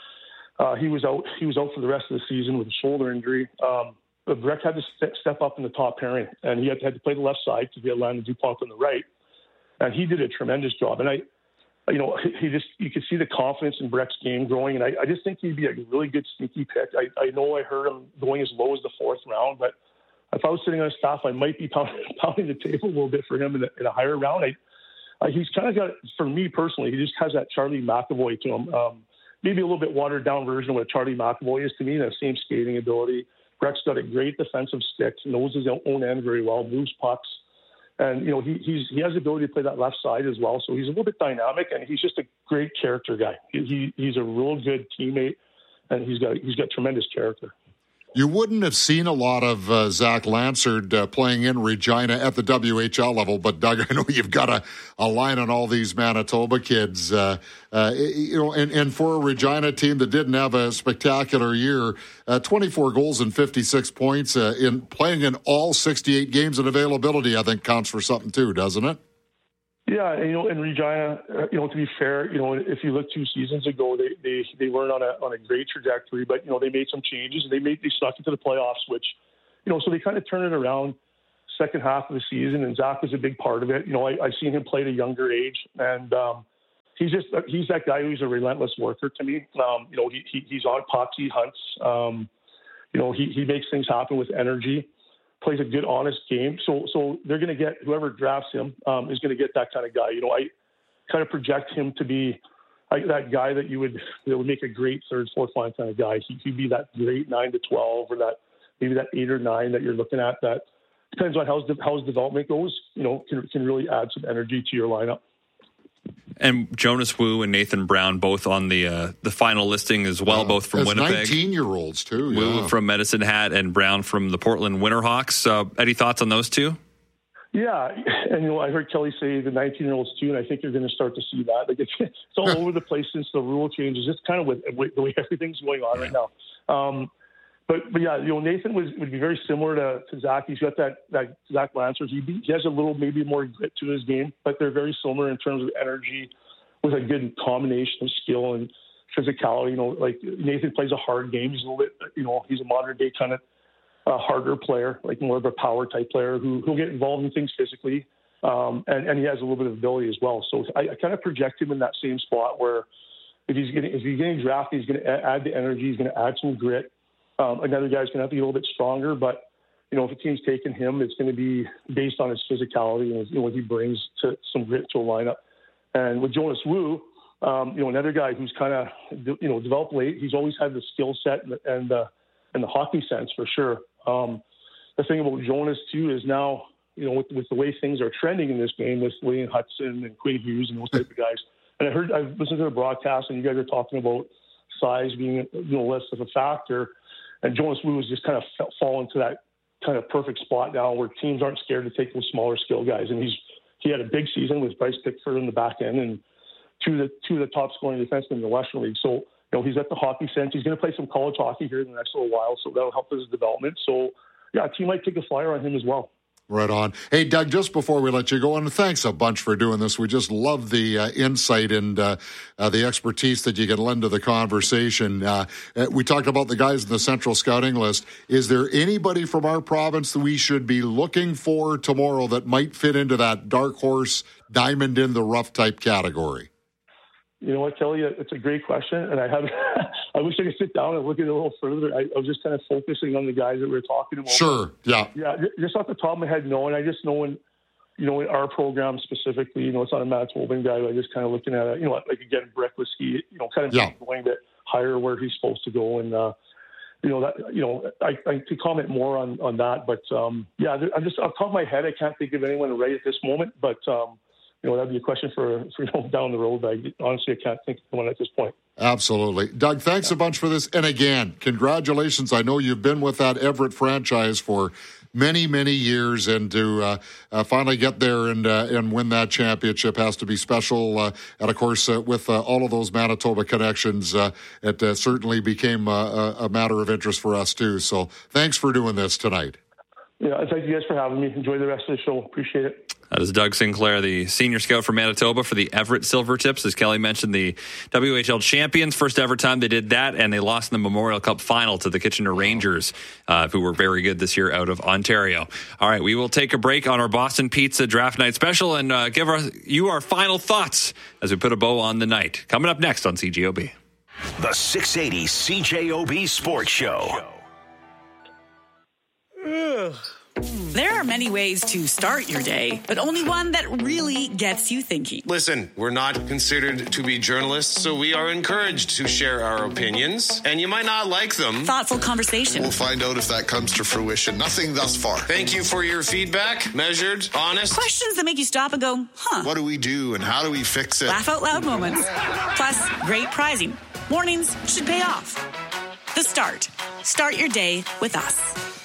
Uh, he was out. He was out for the rest of the season with a shoulder injury. Um, But Breck had to st- step up in the top pairing, and he had to, had to play the left side because we had Landon Dupont on the right, and he did a tremendous job. And I, you know, he just you could see the confidence in Breck's game growing, and I, I just think he'd be a really good sneaky pick. I, I know I heard him going as low as the fourth round, but if I was sitting on his staff, I might be pounding, pounding the table a little bit for him in a, in a higher round. I, uh, he's kind of got, for me personally, he just has that Charlie McAvoy to him. Um, maybe a little bit watered down version of what Charlie McAvoy is to me. That same skating ability. Breck's got a great defensive stick, knows his own end very well, moves pucks. And, you know, he he's, he has the ability to play that left side as well. So he's a little bit dynamic, and he's just a great character guy. He, he he's a real good teammate, and he's got he's got tremendous character. You wouldn't have seen a lot of uh, Zach Lansard uh, playing in Regina at the W H L level, but Doug, I know you've got a, a line on all these Manitoba kids. Uh, uh, you know, and, and for a Regina team that didn't have a spectacular year, uh, twenty-four goals and fifty-six points uh, in playing in all sixty-eight games and availability, I think counts for something too, doesn't it? Yeah, and, you know, in Regina, uh, you know, to be fair, you know, if you look two seasons ago, they they they weren't on a on a great trajectory, but you know, they made some changes and they made they stuck into the playoffs, which, you know, so they kind of turned it around second half of the season, and Zach was a big part of it. You know, I, I've seen him play at a younger age, and um, he's just he's that guy who's a relentless worker to me. Um, you know, he, he he's on pucks, he hunts. Um, you know, he he makes things happen with energy. Plays a good, honest game. So so they're going to get, whoever drafts him um, is going to get that kind of guy. You know, I kind of project him to be like that guy that you would, that would make a great third, fourth line kind of guy. He, he'd be that great nine to twelve or that, maybe that eight or nine that you're looking at that depends on how his, how his development goes, you know, can, can really add some energy to your lineup. And Jonas Wu and Nathan Brown both on the uh, the final listing as well, uh, both from Winnipeg. nineteen-year-olds too. Wu yeah. from Medicine Hat and Brown from the Portland Winterhawks. Uh, any thoughts on those two? Yeah, and you know, I heard Kelly say the nineteen-year-olds too, and I think you're going to start to see that. Like it's, it's all over the place since the rule changes. It's kind of with, with the way everything's going on right now. Um, But, but yeah, you know, Nathan was, would be very similar to, to Zach. He's got that, that Zach Lansard. He, he has a little, maybe more grit to his game, but they're very similar in terms of energy with a good combination of skill and physicality. You know, like Nathan plays a hard game. He's a little bit, you know, he's a modern day kind of uh, harder player, like more of a power type player who who'll get involved in things physically. Um, and, and he has a little bit of ability as well. So I, I kind of project him in that same spot where if he's getting, if he's getting drafted, he's going to add the energy. He's going to add some grit. Um, another guy's going to have to be a little bit stronger, but, you know, if a team's taking him, it's going to be based on his physicality and his, you know, what he brings to some grit to a lineup. And with Jonas Wu, um, you know, another guy who's kind of, you know, developed late. He's always had the skill set and the, and the, and the hockey sense for sure. Um, the thing about Jonas, too, is now, you know, with, with the way things are trending in this game with Wayne Hudson and Quinn Hughes and those type of guys. And I heard, I've listened to the broadcast and you guys are talking about size being, you know, less of a factor. And Jonas Wu has just kind of fallen into that kind of perfect spot now where teams aren't scared to take those smaller skill guys. And he's he had a big season with Bryce Pickford in the back end and two of the two of the top scoring defensemen in the Western League. So, you know, he's got the hockey sense. He's going to play some college hockey here in the next little while, so that'll help his development. So, yeah, a team might take a flyer on him as well. Right on. Hey, Doug, just before we let you go, and thanks a bunch for doing this. We just love the uh, insight and uh, uh, the expertise that you can lend to the conversation. Uh, we talked about the guys in the Central Scouting list. Is there anybody from our province that we should be looking for tomorrow that might fit into that dark horse, diamond in the rough type category? You know what, Kelly? It's a great question, and I have. I wish I could sit down and look at it a little further. I, I was just kind of focusing on the guys that we were talking about. Sure. Yeah. Yeah. Just off the top of my head, no. And I just know in, you know, in our program specifically, you know, it's not a Manitoban guy. I just kind of looking at it. You know, like again, Breck Whiskey. You know, kind of yeah. going a bit higher where he's supposed to go, and uh, you know that. You know, I, I could comment more on on that, but um, yeah, I'm just off the top of my head, I can't think of anyone right at this moment, but. Um, You know, that'd be a question for, for you know, down the road. I honestly, I can't think of one at this point. Absolutely. Doug, thanks yeah. a bunch for this. And again, congratulations. I know you've been with that Everett franchise for many, many years, and to uh, uh, finally get there and uh, and win that championship has to be special. Uh, and, of course, uh, with uh, all of those Manitoba connections, uh, it uh, certainly became uh, a matter of interest for us, too. So thanks for doing this tonight. Yeah, thank you guys for having me. Enjoy the rest of the show. Appreciate it. That is Doug Sinclair, the senior scout for Manitoba for the Everett Silvertips. As Kelly mentioned, the W H L champions, first ever time they did that, and they lost in the Memorial Cup final to the Kitchener Rangers, uh, who were very good this year out of Ontario. All right, we will take a break on our Boston Pizza Draft Night special and uh, give our, you our final thoughts as we put a bow on the night. Coming up next on C J O B. The six eighty C J O B Sports Show. Ugh. There are many ways to start your day, but only one that really gets you thinking. Listen, we're not considered to be journalists, so we are encouraged to share our opinions, and you might not like them. Thoughtful conversation. We'll find out if that comes to fruition. Nothing thus far. Thank you for your feedback. Measured, honest. Questions that make you stop and go, huh. What do we do and how do we fix it? Laugh out loud moments. Plus, great prizing. Mornings should pay off. The Start. Start your day with us.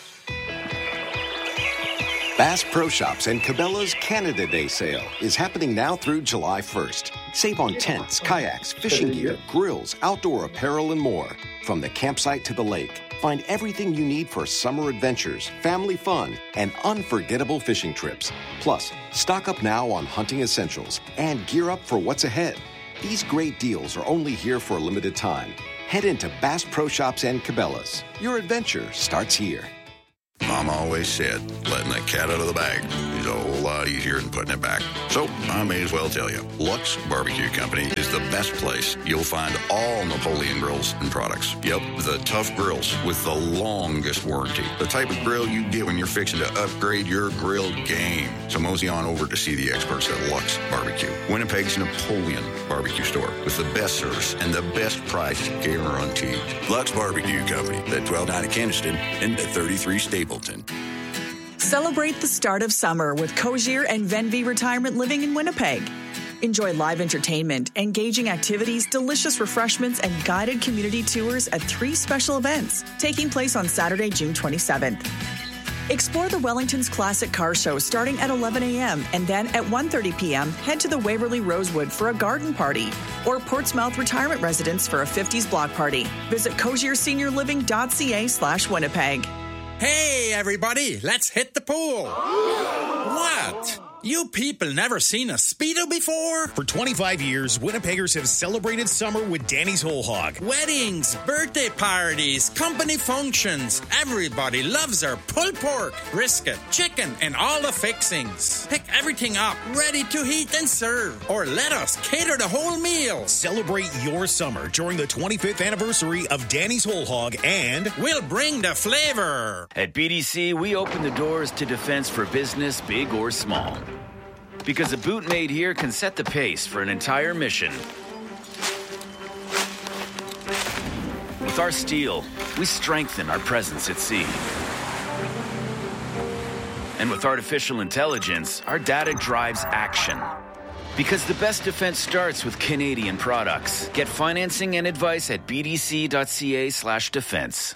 Bass Pro Shops and Cabela's Canada Day sale is happening now through July first. Save on tents, kayaks, fishing gear, grills, outdoor apparel, and more. From the campsite to the lake, find everything you need for summer adventures, family fun, and unforgettable fishing trips. Plus, stock up now on hunting essentials and gear up for what's ahead. These great deals are only here for a limited time. Head into Bass Pro Shops and Cabela's. Your adventure starts here. Mom always said, letting the cat out of the bag is a whole lot easier than putting it back. So I may as well tell you, Lux Barbecue Company is the best place. You'll find all Napoleon grills and products. Yep, the tough grills with the longest warranty. The type of grill you get when you're fixing to upgrade your grill game. So mosey on over to see the experts at Lux Barbecue, Winnipeg's Napoleon barbecue store with the best service and the best price guaranteed. Lux Barbecue Company at twelve ninety Keniston and at thirty-three Stapleton. Celebrate the start of summer with Cozier and Venvi Retirement Living in Winnipeg. Enjoy live entertainment, engaging activities, delicious refreshments, and guided community tours at three special events taking place on Saturday, June twenty-seventh. Explore the Wellington's Classic Car Show starting at eleven a.m. and then at one thirty p.m. head to the Waverly Rosewood for a garden party or Portsmouth Retirement Residence for a fifties block party. Visit cozierseniorliving.ca slash Winnipeg. Hey, everybody, let's hit the pool. What? You people never seen a Speedo before? For twenty-five years, Winnipeggers have celebrated summer with Danny's Whole Hog. Weddings, birthday parties, company functions. Everybody loves our pulled pork, brisket, chicken, and all the fixings. Pick everything up, ready to heat and serve. Or let us cater the whole meal. Celebrate your summer during the twenty-fifth anniversary of Danny's Whole Hog, and we'll bring the flavor. At B D C, we open the doors to defense for business, big or small. Because a boot made here can set the pace for an entire mission. With our steel, we strengthen our presence at sea. And with artificial intelligence, our data drives action. Because the best defense starts with Canadian products. Get financing and advice at bdc.ca slash defense.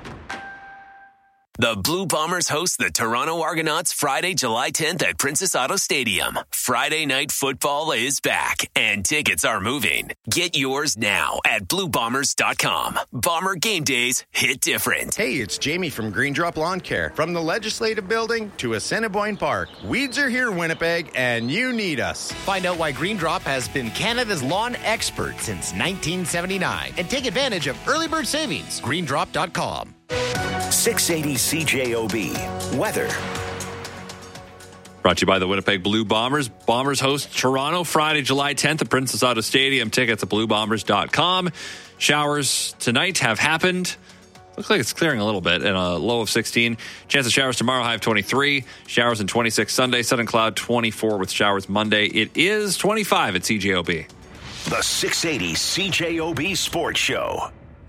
The Blue Bombers host the Toronto Argonauts Friday, July tenth at Princess Auto Stadium. Friday night football is back, and tickets are moving. Get yours now at blue bombers dot com. Bomber game days hit different. Hey, it's Jamie from Green Drop Lawn Care. From the Legislative Building to Assiniboine Park, weeds are here, Winnipeg, and you need us. Find out why Green Drop has been Canada's lawn expert since nineteen seventy-nine, and take advantage of early bird savings. green drop dot com. six eighty C J O B. Weather. Brought to you by the Winnipeg Blue Bombers. Bombers host Toronto Friday, July tenth at Princess Auto Stadium. Tickets at blue bombers dot com. Showers tonight have happened. Looks like it's clearing a little bit and a low of sixteen. Chance of showers tomorrow, high of twenty-three. Showers in twenty-six Sunday. Sun and cloud twenty-four with showers Monday. It is twenty-five at C J O B. The six eighty C J O B Sports Show.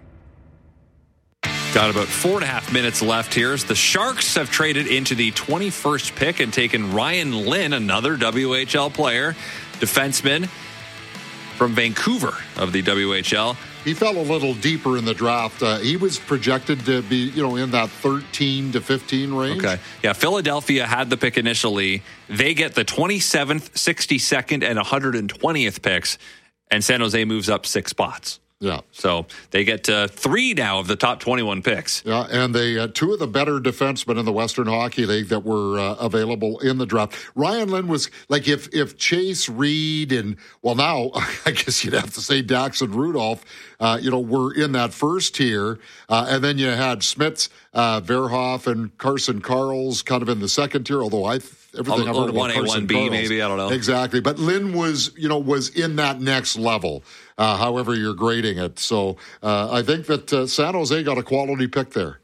Got about four and a half minutes left here. The Sharks have traded into the twenty-first pick and taken Ryan Lynn, another W H L player, defenseman from Vancouver of the W H L. He fell a little deeper in the draft. Uh, he was projected to be, you know, in that thirteen to fifteen range. Okay. Yeah, Philadelphia had the pick initially. They get the twenty-seventh, sixty-second, and one hundred twentieth picks, and San Jose moves up six spots. Yeah. So they get uh, three now of the top twenty-one picks. Yeah, and they uh, two of the better defensemen in the Western Hockey League that were uh, available in the draft. Ryan Lynn was like if if Chase Reed and, well, now I guess you'd have to say Dax and Rudolph, uh, you know, were in that first tier. Uh, and then you had Smits, uh, Verhoff, and Carson Karls kind of in the second tier, although I everything I've heard about one A, Carson one B, Karls. maybe, I don't know. Exactly. But Lynn was, you know, was in that next level. Uh, however you're grading it. So uh, I think that uh, San Jose got a quality pick there.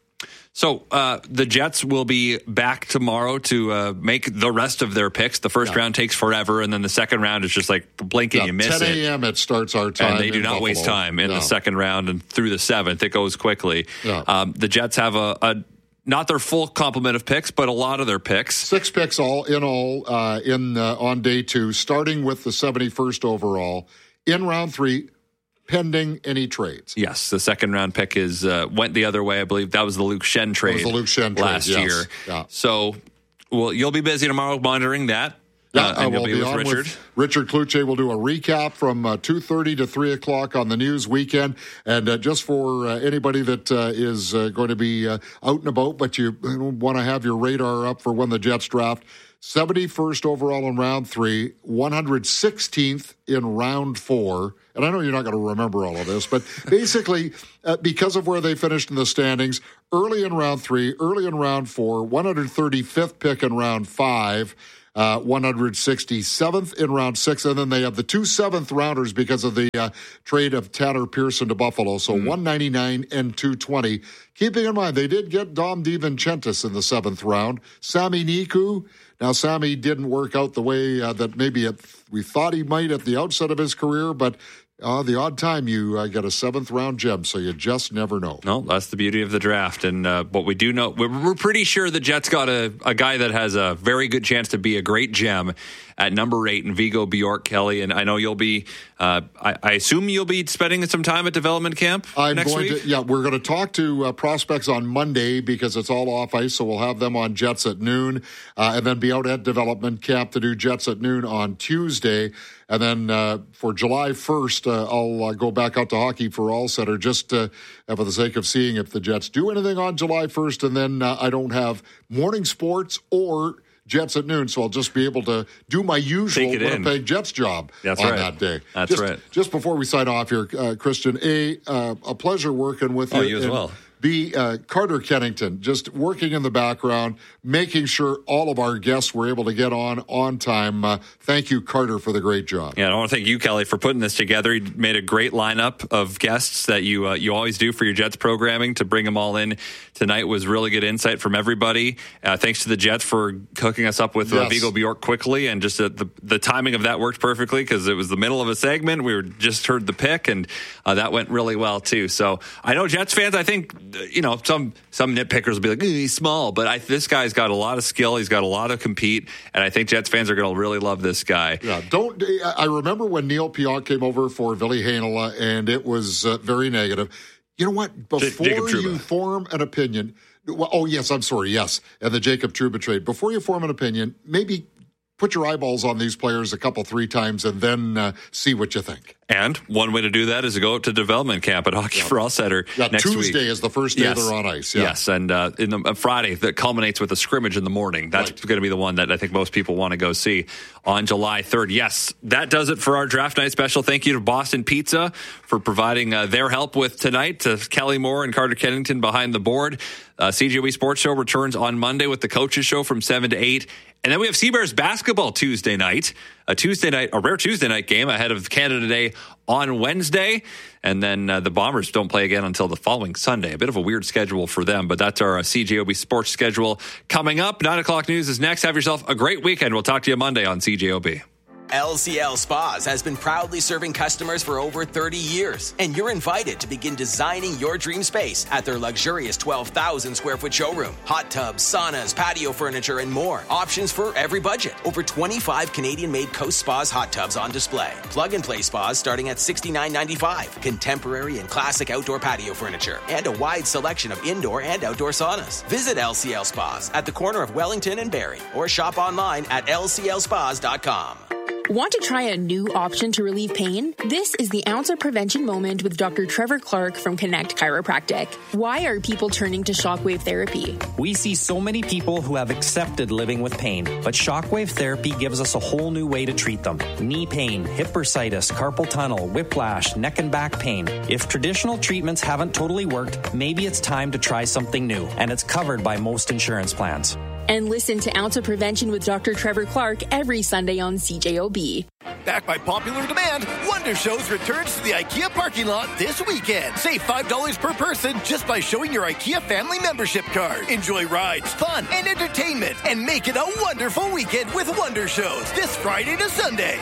So uh, the Jets will be back tomorrow to uh, make the rest of their picks. The first yeah. round takes forever, and then the second round is just like blinking, yeah, you miss it. ten a.m. it starts our time. And they do not Buffalo. waste time in yeah. the second round and through the seventh. It goes quickly. Yeah. Um, the Jets have a, a not their full complement of picks, but a lot of their picks. Six picks all in all uh, in uh, on day two, starting with the seventy-first overall in round three. Pending any trades. Yes, the second round pick is uh, went the other way. I believe that was the Luke Shen trade. That was the Luke Shen trade last yes. year. Yeah. So, well, you'll be busy tomorrow monitoring that. Yeah, uh, I and will you'll be, be with on Richard. with Richard Kluche. Will do a recap from uh, two thirty to three o'clock on the news weekend. And uh, just for uh, anybody that uh, is uh, going to be uh, out and about, but you want to have your radar up for when the Jets draft, seventy-first overall in round three, one hundred sixteenth in round four. And I know you're not going to remember all of this, but basically, uh, because of where they finished in the standings, early in round three, early in round four, one hundred thirty-fifth pick in round five, uh, one hundred sixty-seventh in round six, and then they have the two seventh rounders because of the uh, trade of Tanner Pearson to Buffalo. So mm. one ninety-nine and two twenty. Keeping in mind, they did get Dom DiVincentis in the seventh round. Sami Niku. Now, Sami didn't work out the way uh, that maybe it, we thought he might at the outset of his career, but uh, the odd time you uh, get a seventh round gem, so you just never know. No, that's the beauty of the draft. And uh, what we do know, we're, we're pretty sure the Jets got a, a guy that has a very good chance to be a great gem at number eight in Vigo Bjork, Kelly. And I know you'll be, uh, I, I assume you'll be spending some time at development camp I'm next going week? To, yeah, we're going to talk to uh, prospects on Monday because it's all off ice, so we'll have them on Jets at noon, uh, and then be out at development camp to do Jets at noon on Tuesday. And then uh, for July first, uh, I'll uh, go back out to Hockey for All Center just uh, for the sake of seeing if the Jets do anything on July first. And then uh, I don't have morning sports or Jets at noon, so I'll just be able to do my usual Winnipeg Jets job That's on right. that day. That's just, right. Just before we sign off here, uh, Christian, A, uh, a pleasure working with Oh, you. you as and well. B, uh, Carter Kennington, just working in the background, making sure all of our guests were able to get on on time. Uh, thank you, Carter, for the great job. Yeah, I want to thank you, Kelly, for putting this together. You made a great lineup of guests that you uh, you always do for your Jets programming. To bring them all in tonight was really good insight from everybody. Uh, thanks to the Jets for hooking us up with uh, Yes. Vigo Bjork quickly, and just uh, the the timing of that worked perfectly because it was the middle of a segment. We were just heard the pick, and uh, that went really well too. So I know Jets fans. I think you know some some nitpickers will be like, he's small, but I, this guy's got a lot of skill. He's got a lot of compete, and I think Jets fans are going to really love this guy. Yeah, don't. I remember when Neil Pionk came over for Ville Heinola, and it was uh, very negative. You know what? Before you form an opinion, well, oh yes, I'm sorry, yes, and the Jacob Trouba trade. Before you form an opinion, maybe put your eyeballs on these players a couple, three times, and then uh, see what you think. And one way to do that is to go up to development camp at Hockey Yeah. for All Center Yeah, next Tuesday week. is the first day Yes. they're on ice. Yeah. Yes, and uh, in the uh, Friday that culminates with a scrimmage in the morning. That's Right. going to be the one that I think most people want to go see on July third. Yes, that does it for our draft night special. Thank you to Boston Pizza for providing uh, their help with tonight. To Kelly Moore and Carter Kennington behind the board. Uh, C J O B Sports Show returns on Monday with the Coaches Show from seven to eight. And then we have Seabears basketball Tuesday night, a Tuesday night, a rare Tuesday night game ahead of Canada Day on Wednesday. And then uh, the Bombers don't play again until the following Sunday. A bit of a weird schedule for them, but that's our uh, C J O B sports schedule coming up. nine o'clock news is next. Have yourself a great weekend. We'll talk to you Monday on C J O B. L C L Spas has been proudly serving customers for over thirty years, and you're invited to begin designing your dream space at their luxurious twelve thousand square foot showroom. Hot tubs, saunas, patio furniture, and more. Options for every budget. Over twenty-five Canadian-made Coast Spas hot tubs on display. Plug-and-play spas starting at sixty-nine ninety-five. Contemporary and classic outdoor patio furniture, and a wide selection of indoor and outdoor saunas. Visit L C L Spas at the corner of Wellington and Barrie, or shop online at L C L spas dot com. Want to try a new option to relieve pain? This is the Ounce of Prevention moment with Doctor Trevor Clark from Connect Chiropractic. Why are people turning to shockwave therapy? We see so many people who have accepted living with pain, but shockwave therapy gives us a whole new way to treat them. Knee pain, hip bursitis, carpal tunnel, whiplash, neck and back pain. If traditional treatments haven't totally worked, maybe it's time to try something new, and it's covered by most insurance plans. And listen to Ounce of Prevention with Doctor Trevor Clark every Sunday on C J O B. back by popular demand, Wonder Shows returns to the IKEA parking lot this weekend. Save five dollars per person just by showing your IKEA family membership card. Enjoy rides, fun, and entertainment, and make it a wonderful weekend with Wonder Shows this Friday to Sunday.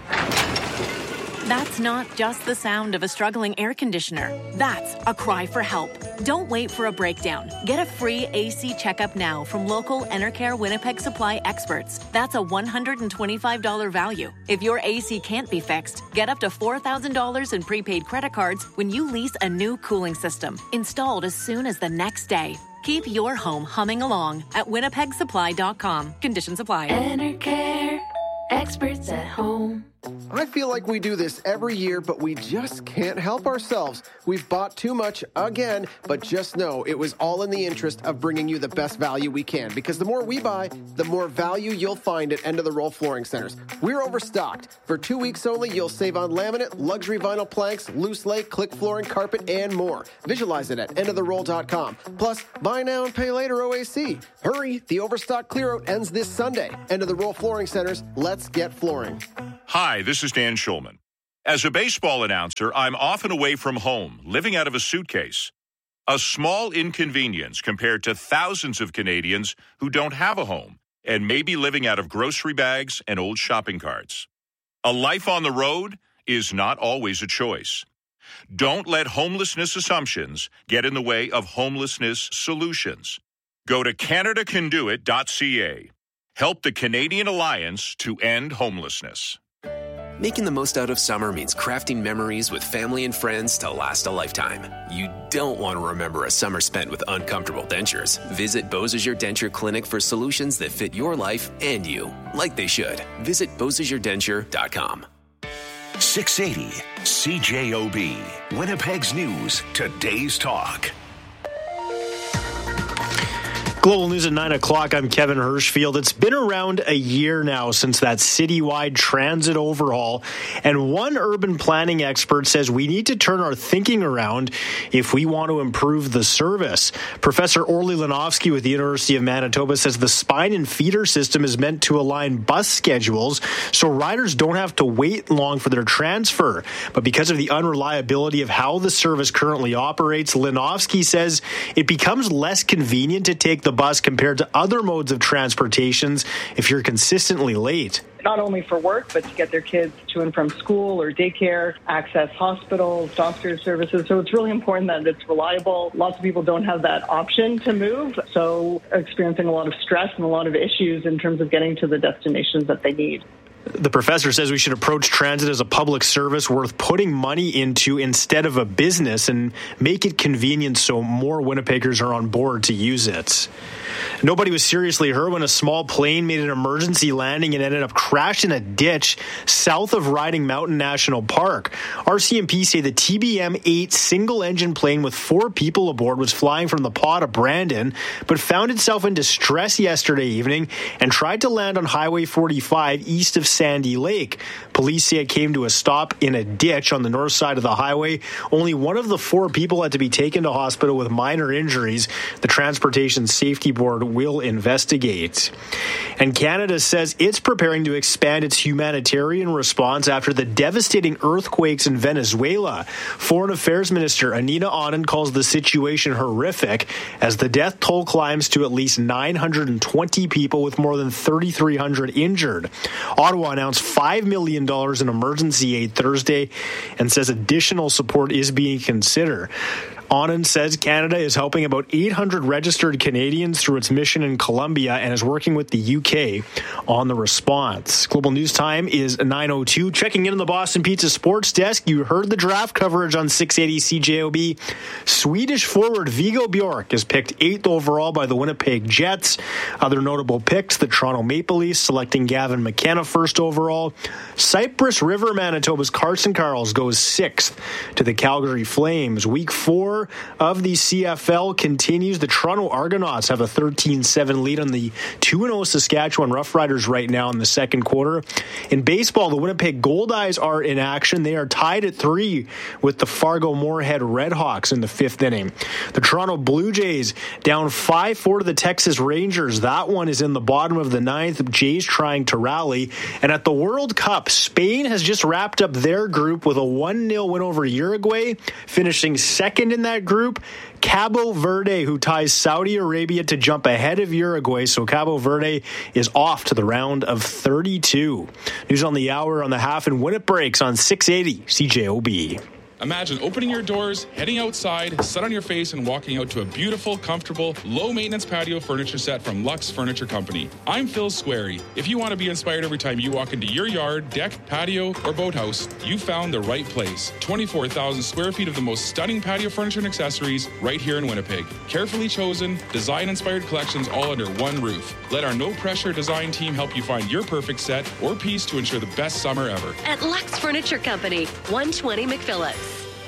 That's not just the sound of a struggling air conditioner. That's a cry for help. Don't wait for a breakdown. Get a free A C checkup now from local Enercare Winnipeg Supply experts. That's a one hundred twenty-five dollars value. If your A C can't be fixed, get up to four thousand dollars in prepaid credit cards when you lease a new cooling system, installed as soon as the next day. Keep your home humming along at winnipeg supply dot com. Conditions apply. Enercare. Experts at home. I feel like we do this every year, but we just can't help ourselves. We've bought too much again, but just know it was all in the interest of bringing you the best value we can, because the more we buy, the more value you'll find at End of the Roll Flooring Centers. We're overstocked. For two weeks only, you'll save on laminate, luxury vinyl planks, loose lay, click flooring, carpet, and more. Visualize it at end of the roll dot com. Plus, buy now and pay later O A C. Hurry, the overstock clearout ends this Sunday. End of the Roll Flooring Centers, let's get flooring. Hi, this is Dan Schulman. As a baseball announcer, I'm often away from home, living out of a suitcase. A small inconvenience compared to thousands of Canadians who don't have a home and may be living out of grocery bags and old shopping carts. A life on the road is not always a choice. Don't let homelessness assumptions get in the way of homelessness solutions. Go to canada can do it dot c a. Help the Canadian Alliance to end homelessness. Making the most out of summer means crafting memories with family and friends to last a lifetime. You don't want to remember a summer spent with uncomfortable dentures. Visit Beausejour Denture Clinic for solutions that fit your life and you, like they should. Visit beausejour denture dot com. six eighty C J O B, Winnipeg's News, Today's Talk. Global News at nine o'clock. I'm Kevin Hirschfield. It's been around a year now since that citywide transit overhaul, and one urban planning expert says we need to turn our thinking around if we want to improve the service. Professor Orly Lanofsky with the University of Manitoba says the spine and feeder system is meant to align bus schedules so riders don't have to wait long for their transfer. But because of the unreliability of how the service currently operates, Lanofsky says it becomes less convenient to take the bus compared to other modes of transportations if you're consistently late. Not only for work, but to get their kids to and from school or daycare, access hospitals, doctor services. So it's really important that it's reliable. Lots of people don't have that option to move, so experiencing a lot of stress and a lot of issues in terms of getting to the destinations that they need. The professor says we should approach transit as a public service worth putting money into instead of a business and make it convenient so more Winnipeggers are on board to use it. Nobody was seriously hurt when a small plane made an emergency landing and ended up crashing in a ditch south of Riding Mountain National Park. R C M P say the T B M eight single-engine plane with four people aboard was flying from the Pas of Brandon, but found itself in distress yesterday evening and tried to land on Highway forty-five east of Sandy Lake. Police say it came to a stop in a ditch on the north side of the highway. Only one of the four people had to be taken to hospital with minor injuries. The Transportation Safety Board will investigate. And Canada says it's preparing to expand its humanitarian response after the devastating earthquakes in Venezuela. Foreign Affairs Minister Anita Anand calls the situation horrific as the death toll climbs to at least nine hundred twenty people with more than thirty-three hundred injured. Ottawa announced five million dollars in emergency aid Thursday and says additional support is being considered. Anand says Canada is helping about eight hundred registered Canadians through its mission in Colombia and is working with the U K on the response. Global News Time is nine oh two. Checking in on the Boston Pizza Sports Desk, you heard the draft coverage on six eighty C J O B. Swedish forward Viggo Bjork is picked eighth overall by the Winnipeg Jets. Other notable picks, the Toronto Maple Leafs selecting Gavin McKenna first overall. Cypress River, Manitoba's Carson Carls goes sixth to the Calgary Flames. Week four four of the C F L continues. The Toronto Argonauts have a thirteen seven lead on the two and oh Saskatchewan Roughriders right now in the second quarter. In baseball, the Winnipeg Goldeyes are in action. They are tied at three with the Fargo-Moorhead Redhawks in the fifth inning. The Toronto Blue Jays down five four to the Texas Rangers. That one is in the bottom of the ninth. Jays trying to rally. And at the World Cup, Spain has just wrapped up their group with a one nil win over Uruguay, finishing second in that group. Cabo Verde, who ties Saudi Arabia to jump ahead of Uruguay. So Cabo Verde is off to the round of thirty-two. News on the hour on the half and when it breaks on six eighty C J O B. Imagine opening your doors, heading outside, sun on your face, and walking out to a beautiful, comfortable, low-maintenance patio furniture set from Lux Furniture Company. I'm Phil Squarey. If you want to be inspired every time you walk into your yard, deck, patio, or boathouse, you found the right place. twenty-four thousand square feet of the most stunning patio furniture and accessories right here in Winnipeg. Carefully chosen, design-inspired collections all under one roof. Let our no-pressure design team help you find your perfect set or piece to ensure the best summer ever. At Lux Furniture Company, one twenty McPhillips.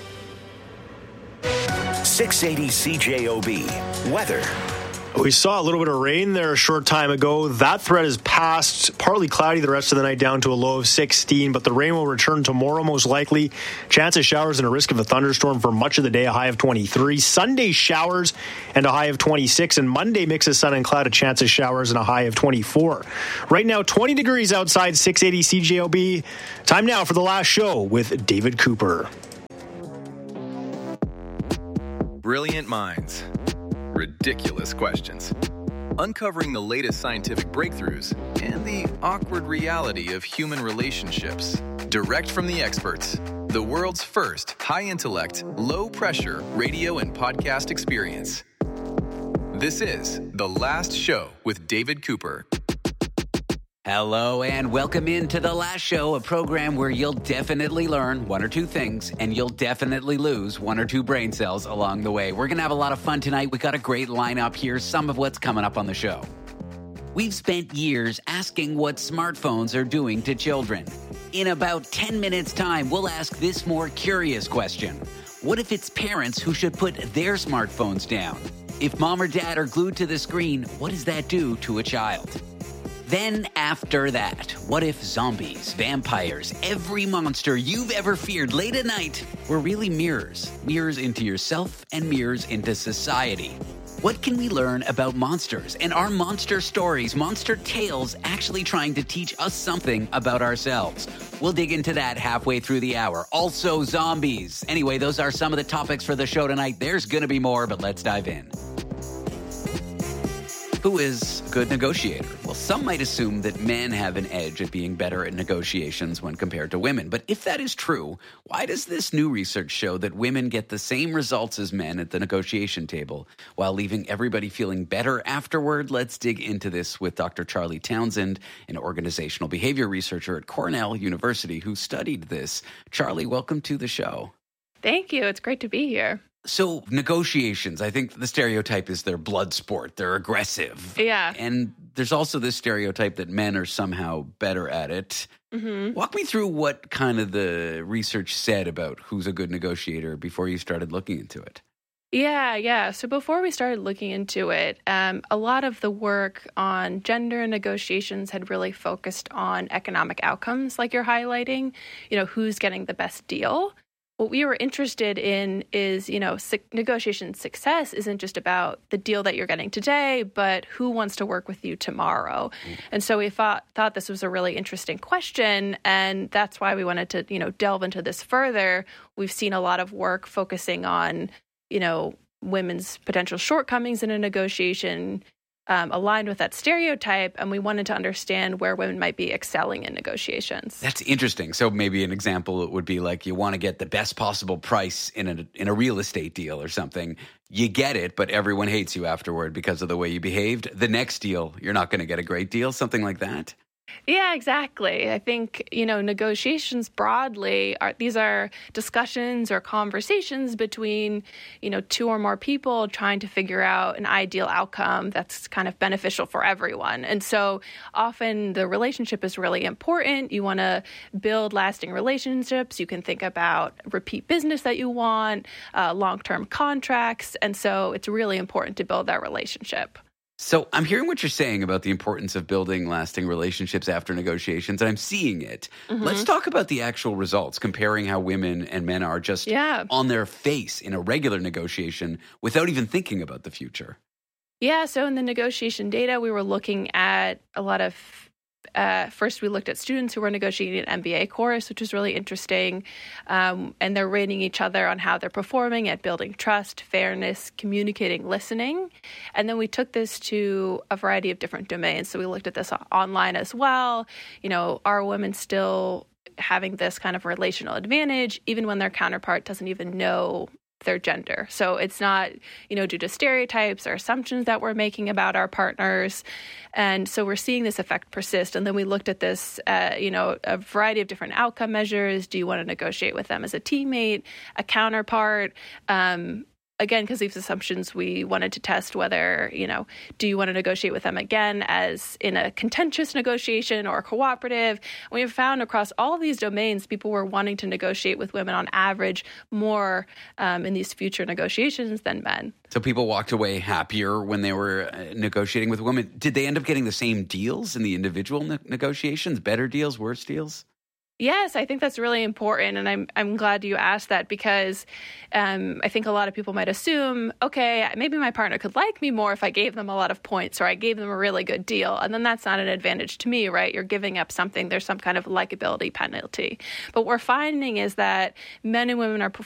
six eighty C J O B. Weather. We saw a little bit of rain there a short time ago. That threat is past. Partly cloudy the rest of the night down to a low of sixteen, but the rain will return tomorrow most likely. Chance of showers and a risk of a thunderstorm for much of the day, a high of twenty-three. Sunday showers and a high of twenty-six, and Monday mix of sun and cloud, a chance of showers and a high of twenty-four. Right now, twenty degrees outside, six eighty C J O B. Time now for the last show with David Cooper. Brilliant minds. Ridiculous questions. Uncovering the latest scientific breakthroughs and the awkward reality of human relationships. Direct from the experts. The world's first high-intellect, low-pressure radio and podcast experience. This is The Last Show with David Cooper. Hello and welcome into The Last Show, a program where you'll definitely learn one or two things and you'll definitely lose one or two brain cells along the way. We're going to have a lot of fun tonight. We got a great lineup here, some of what's coming up on the show. We've spent years asking what smartphones are doing to children. In about ten minutes' time, we'll ask this more curious question. What if it's parents who should put their smartphones down? If mom or dad are glued to the screen, what does that do to a child? Then after that, what if zombies, vampires, every monster you've ever feared late at night were really mirrors? Mirrors into yourself and mirrors into society. What can we learn about monsters? And are monster stories, monster tales actually trying to teach us something about ourselves? We'll dig into that halfway through the hour. Also zombies. Anyway, those are some of the topics for the show tonight. There's going to be more, but let's dive in. Who is a good negotiator? Well, some might assume that men have an edge at being better at negotiations when compared to women. But if that is true, why does this new research show that women get the same results as men at the negotiation table while leaving everybody feeling better afterward? Let's dig into this with Doctor Charlie Townsend, an organizational behavior researcher at Cornell University who studied this. Charlie, welcome to the show. Thank you. It's great to be here. So negotiations, I think the stereotype is they're blood sport. They're aggressive. Yeah. And there's also this stereotype that men are somehow better at it. Mm-hmm. Walk me through what kind of the research said about who's a good negotiator before you started looking into it. Yeah, yeah. So before we started looking into it, um, a lot of the work on gender negotiations had really focused on economic outcomes, like you're highlighting, you know, who's getting the best deal. What we were interested in is, you know, su- negotiation success isn't just about the deal that you're getting today, but who wants to work with you tomorrow. Mm. And so we thought, thought this was a really interesting question, and that's why we wanted to, you know, delve into this further. We've seen a lot of work focusing on, you know, women's potential shortcomings in a negotiation, Um, aligned with that stereotype, and we wanted to understand where women might be excelling in negotiations. That's interesting. So maybe an example would be like you want to get the best possible price in a in a real estate deal or something. You get it, but everyone hates you afterward because of the way you behaved. The next deal, you're not going to get a great deal, something like that. Yeah, exactly. I think, you know, negotiations broadly are, these are discussions or conversations between, you know, two or more people trying to figure out an ideal outcome that's kind of beneficial for everyone. And so often the relationship is really important. You want to build lasting relationships. You can think about repeat business that you want, uh, long-term contracts. And so it's really important to build that relationship. So I'm hearing what you're saying about the importance of building lasting relationships after negotiations, and I'm seeing it. Mm-hmm. Let's talk about the actual results, comparing how women and men are just yeah. on their face in a regular negotiation without even thinking about the future. Yeah, so in the negotiation data, we were looking at a lot of Uh, first, we looked at students who were negotiating an M B A course, which was really interesting. Um, and they're rating each other on how they're performing at building trust, fairness, communicating, listening. And then we took this to a variety of different domains. So we looked at this online as well. You know, are women still having this kind of relational advantage, even when their counterpart doesn't even know their gender? So it's not, you know, due to stereotypes or assumptions that we're making about our partners. And so we're seeing this effect persist. And then we looked at this, uh, you know, a variety of different outcome measures. Do you want to negotiate with them as a teammate, a counterpart? Um, Again, because these assumptions, we wanted to test whether, you know, do you want to negotiate with them again as in a contentious negotiation or cooperative? We have found across all these domains, people were wanting to negotiate with women on average more um, in these future negotiations than men. So people walked away happier when they were uh, negotiating with women. Did they end up getting the same deals in the individual ne- negotiations? Better deals, worse deals? Yes, I think that's really important, and I'm I'm glad you asked that because um, I think a lot of people might assume, okay, maybe my partner could like me more if I gave them a lot of points or I gave them a really good deal, and then that's not an advantage to me, right? You're giving up something. There's some kind of likability penalty. But what we're finding is that men and women are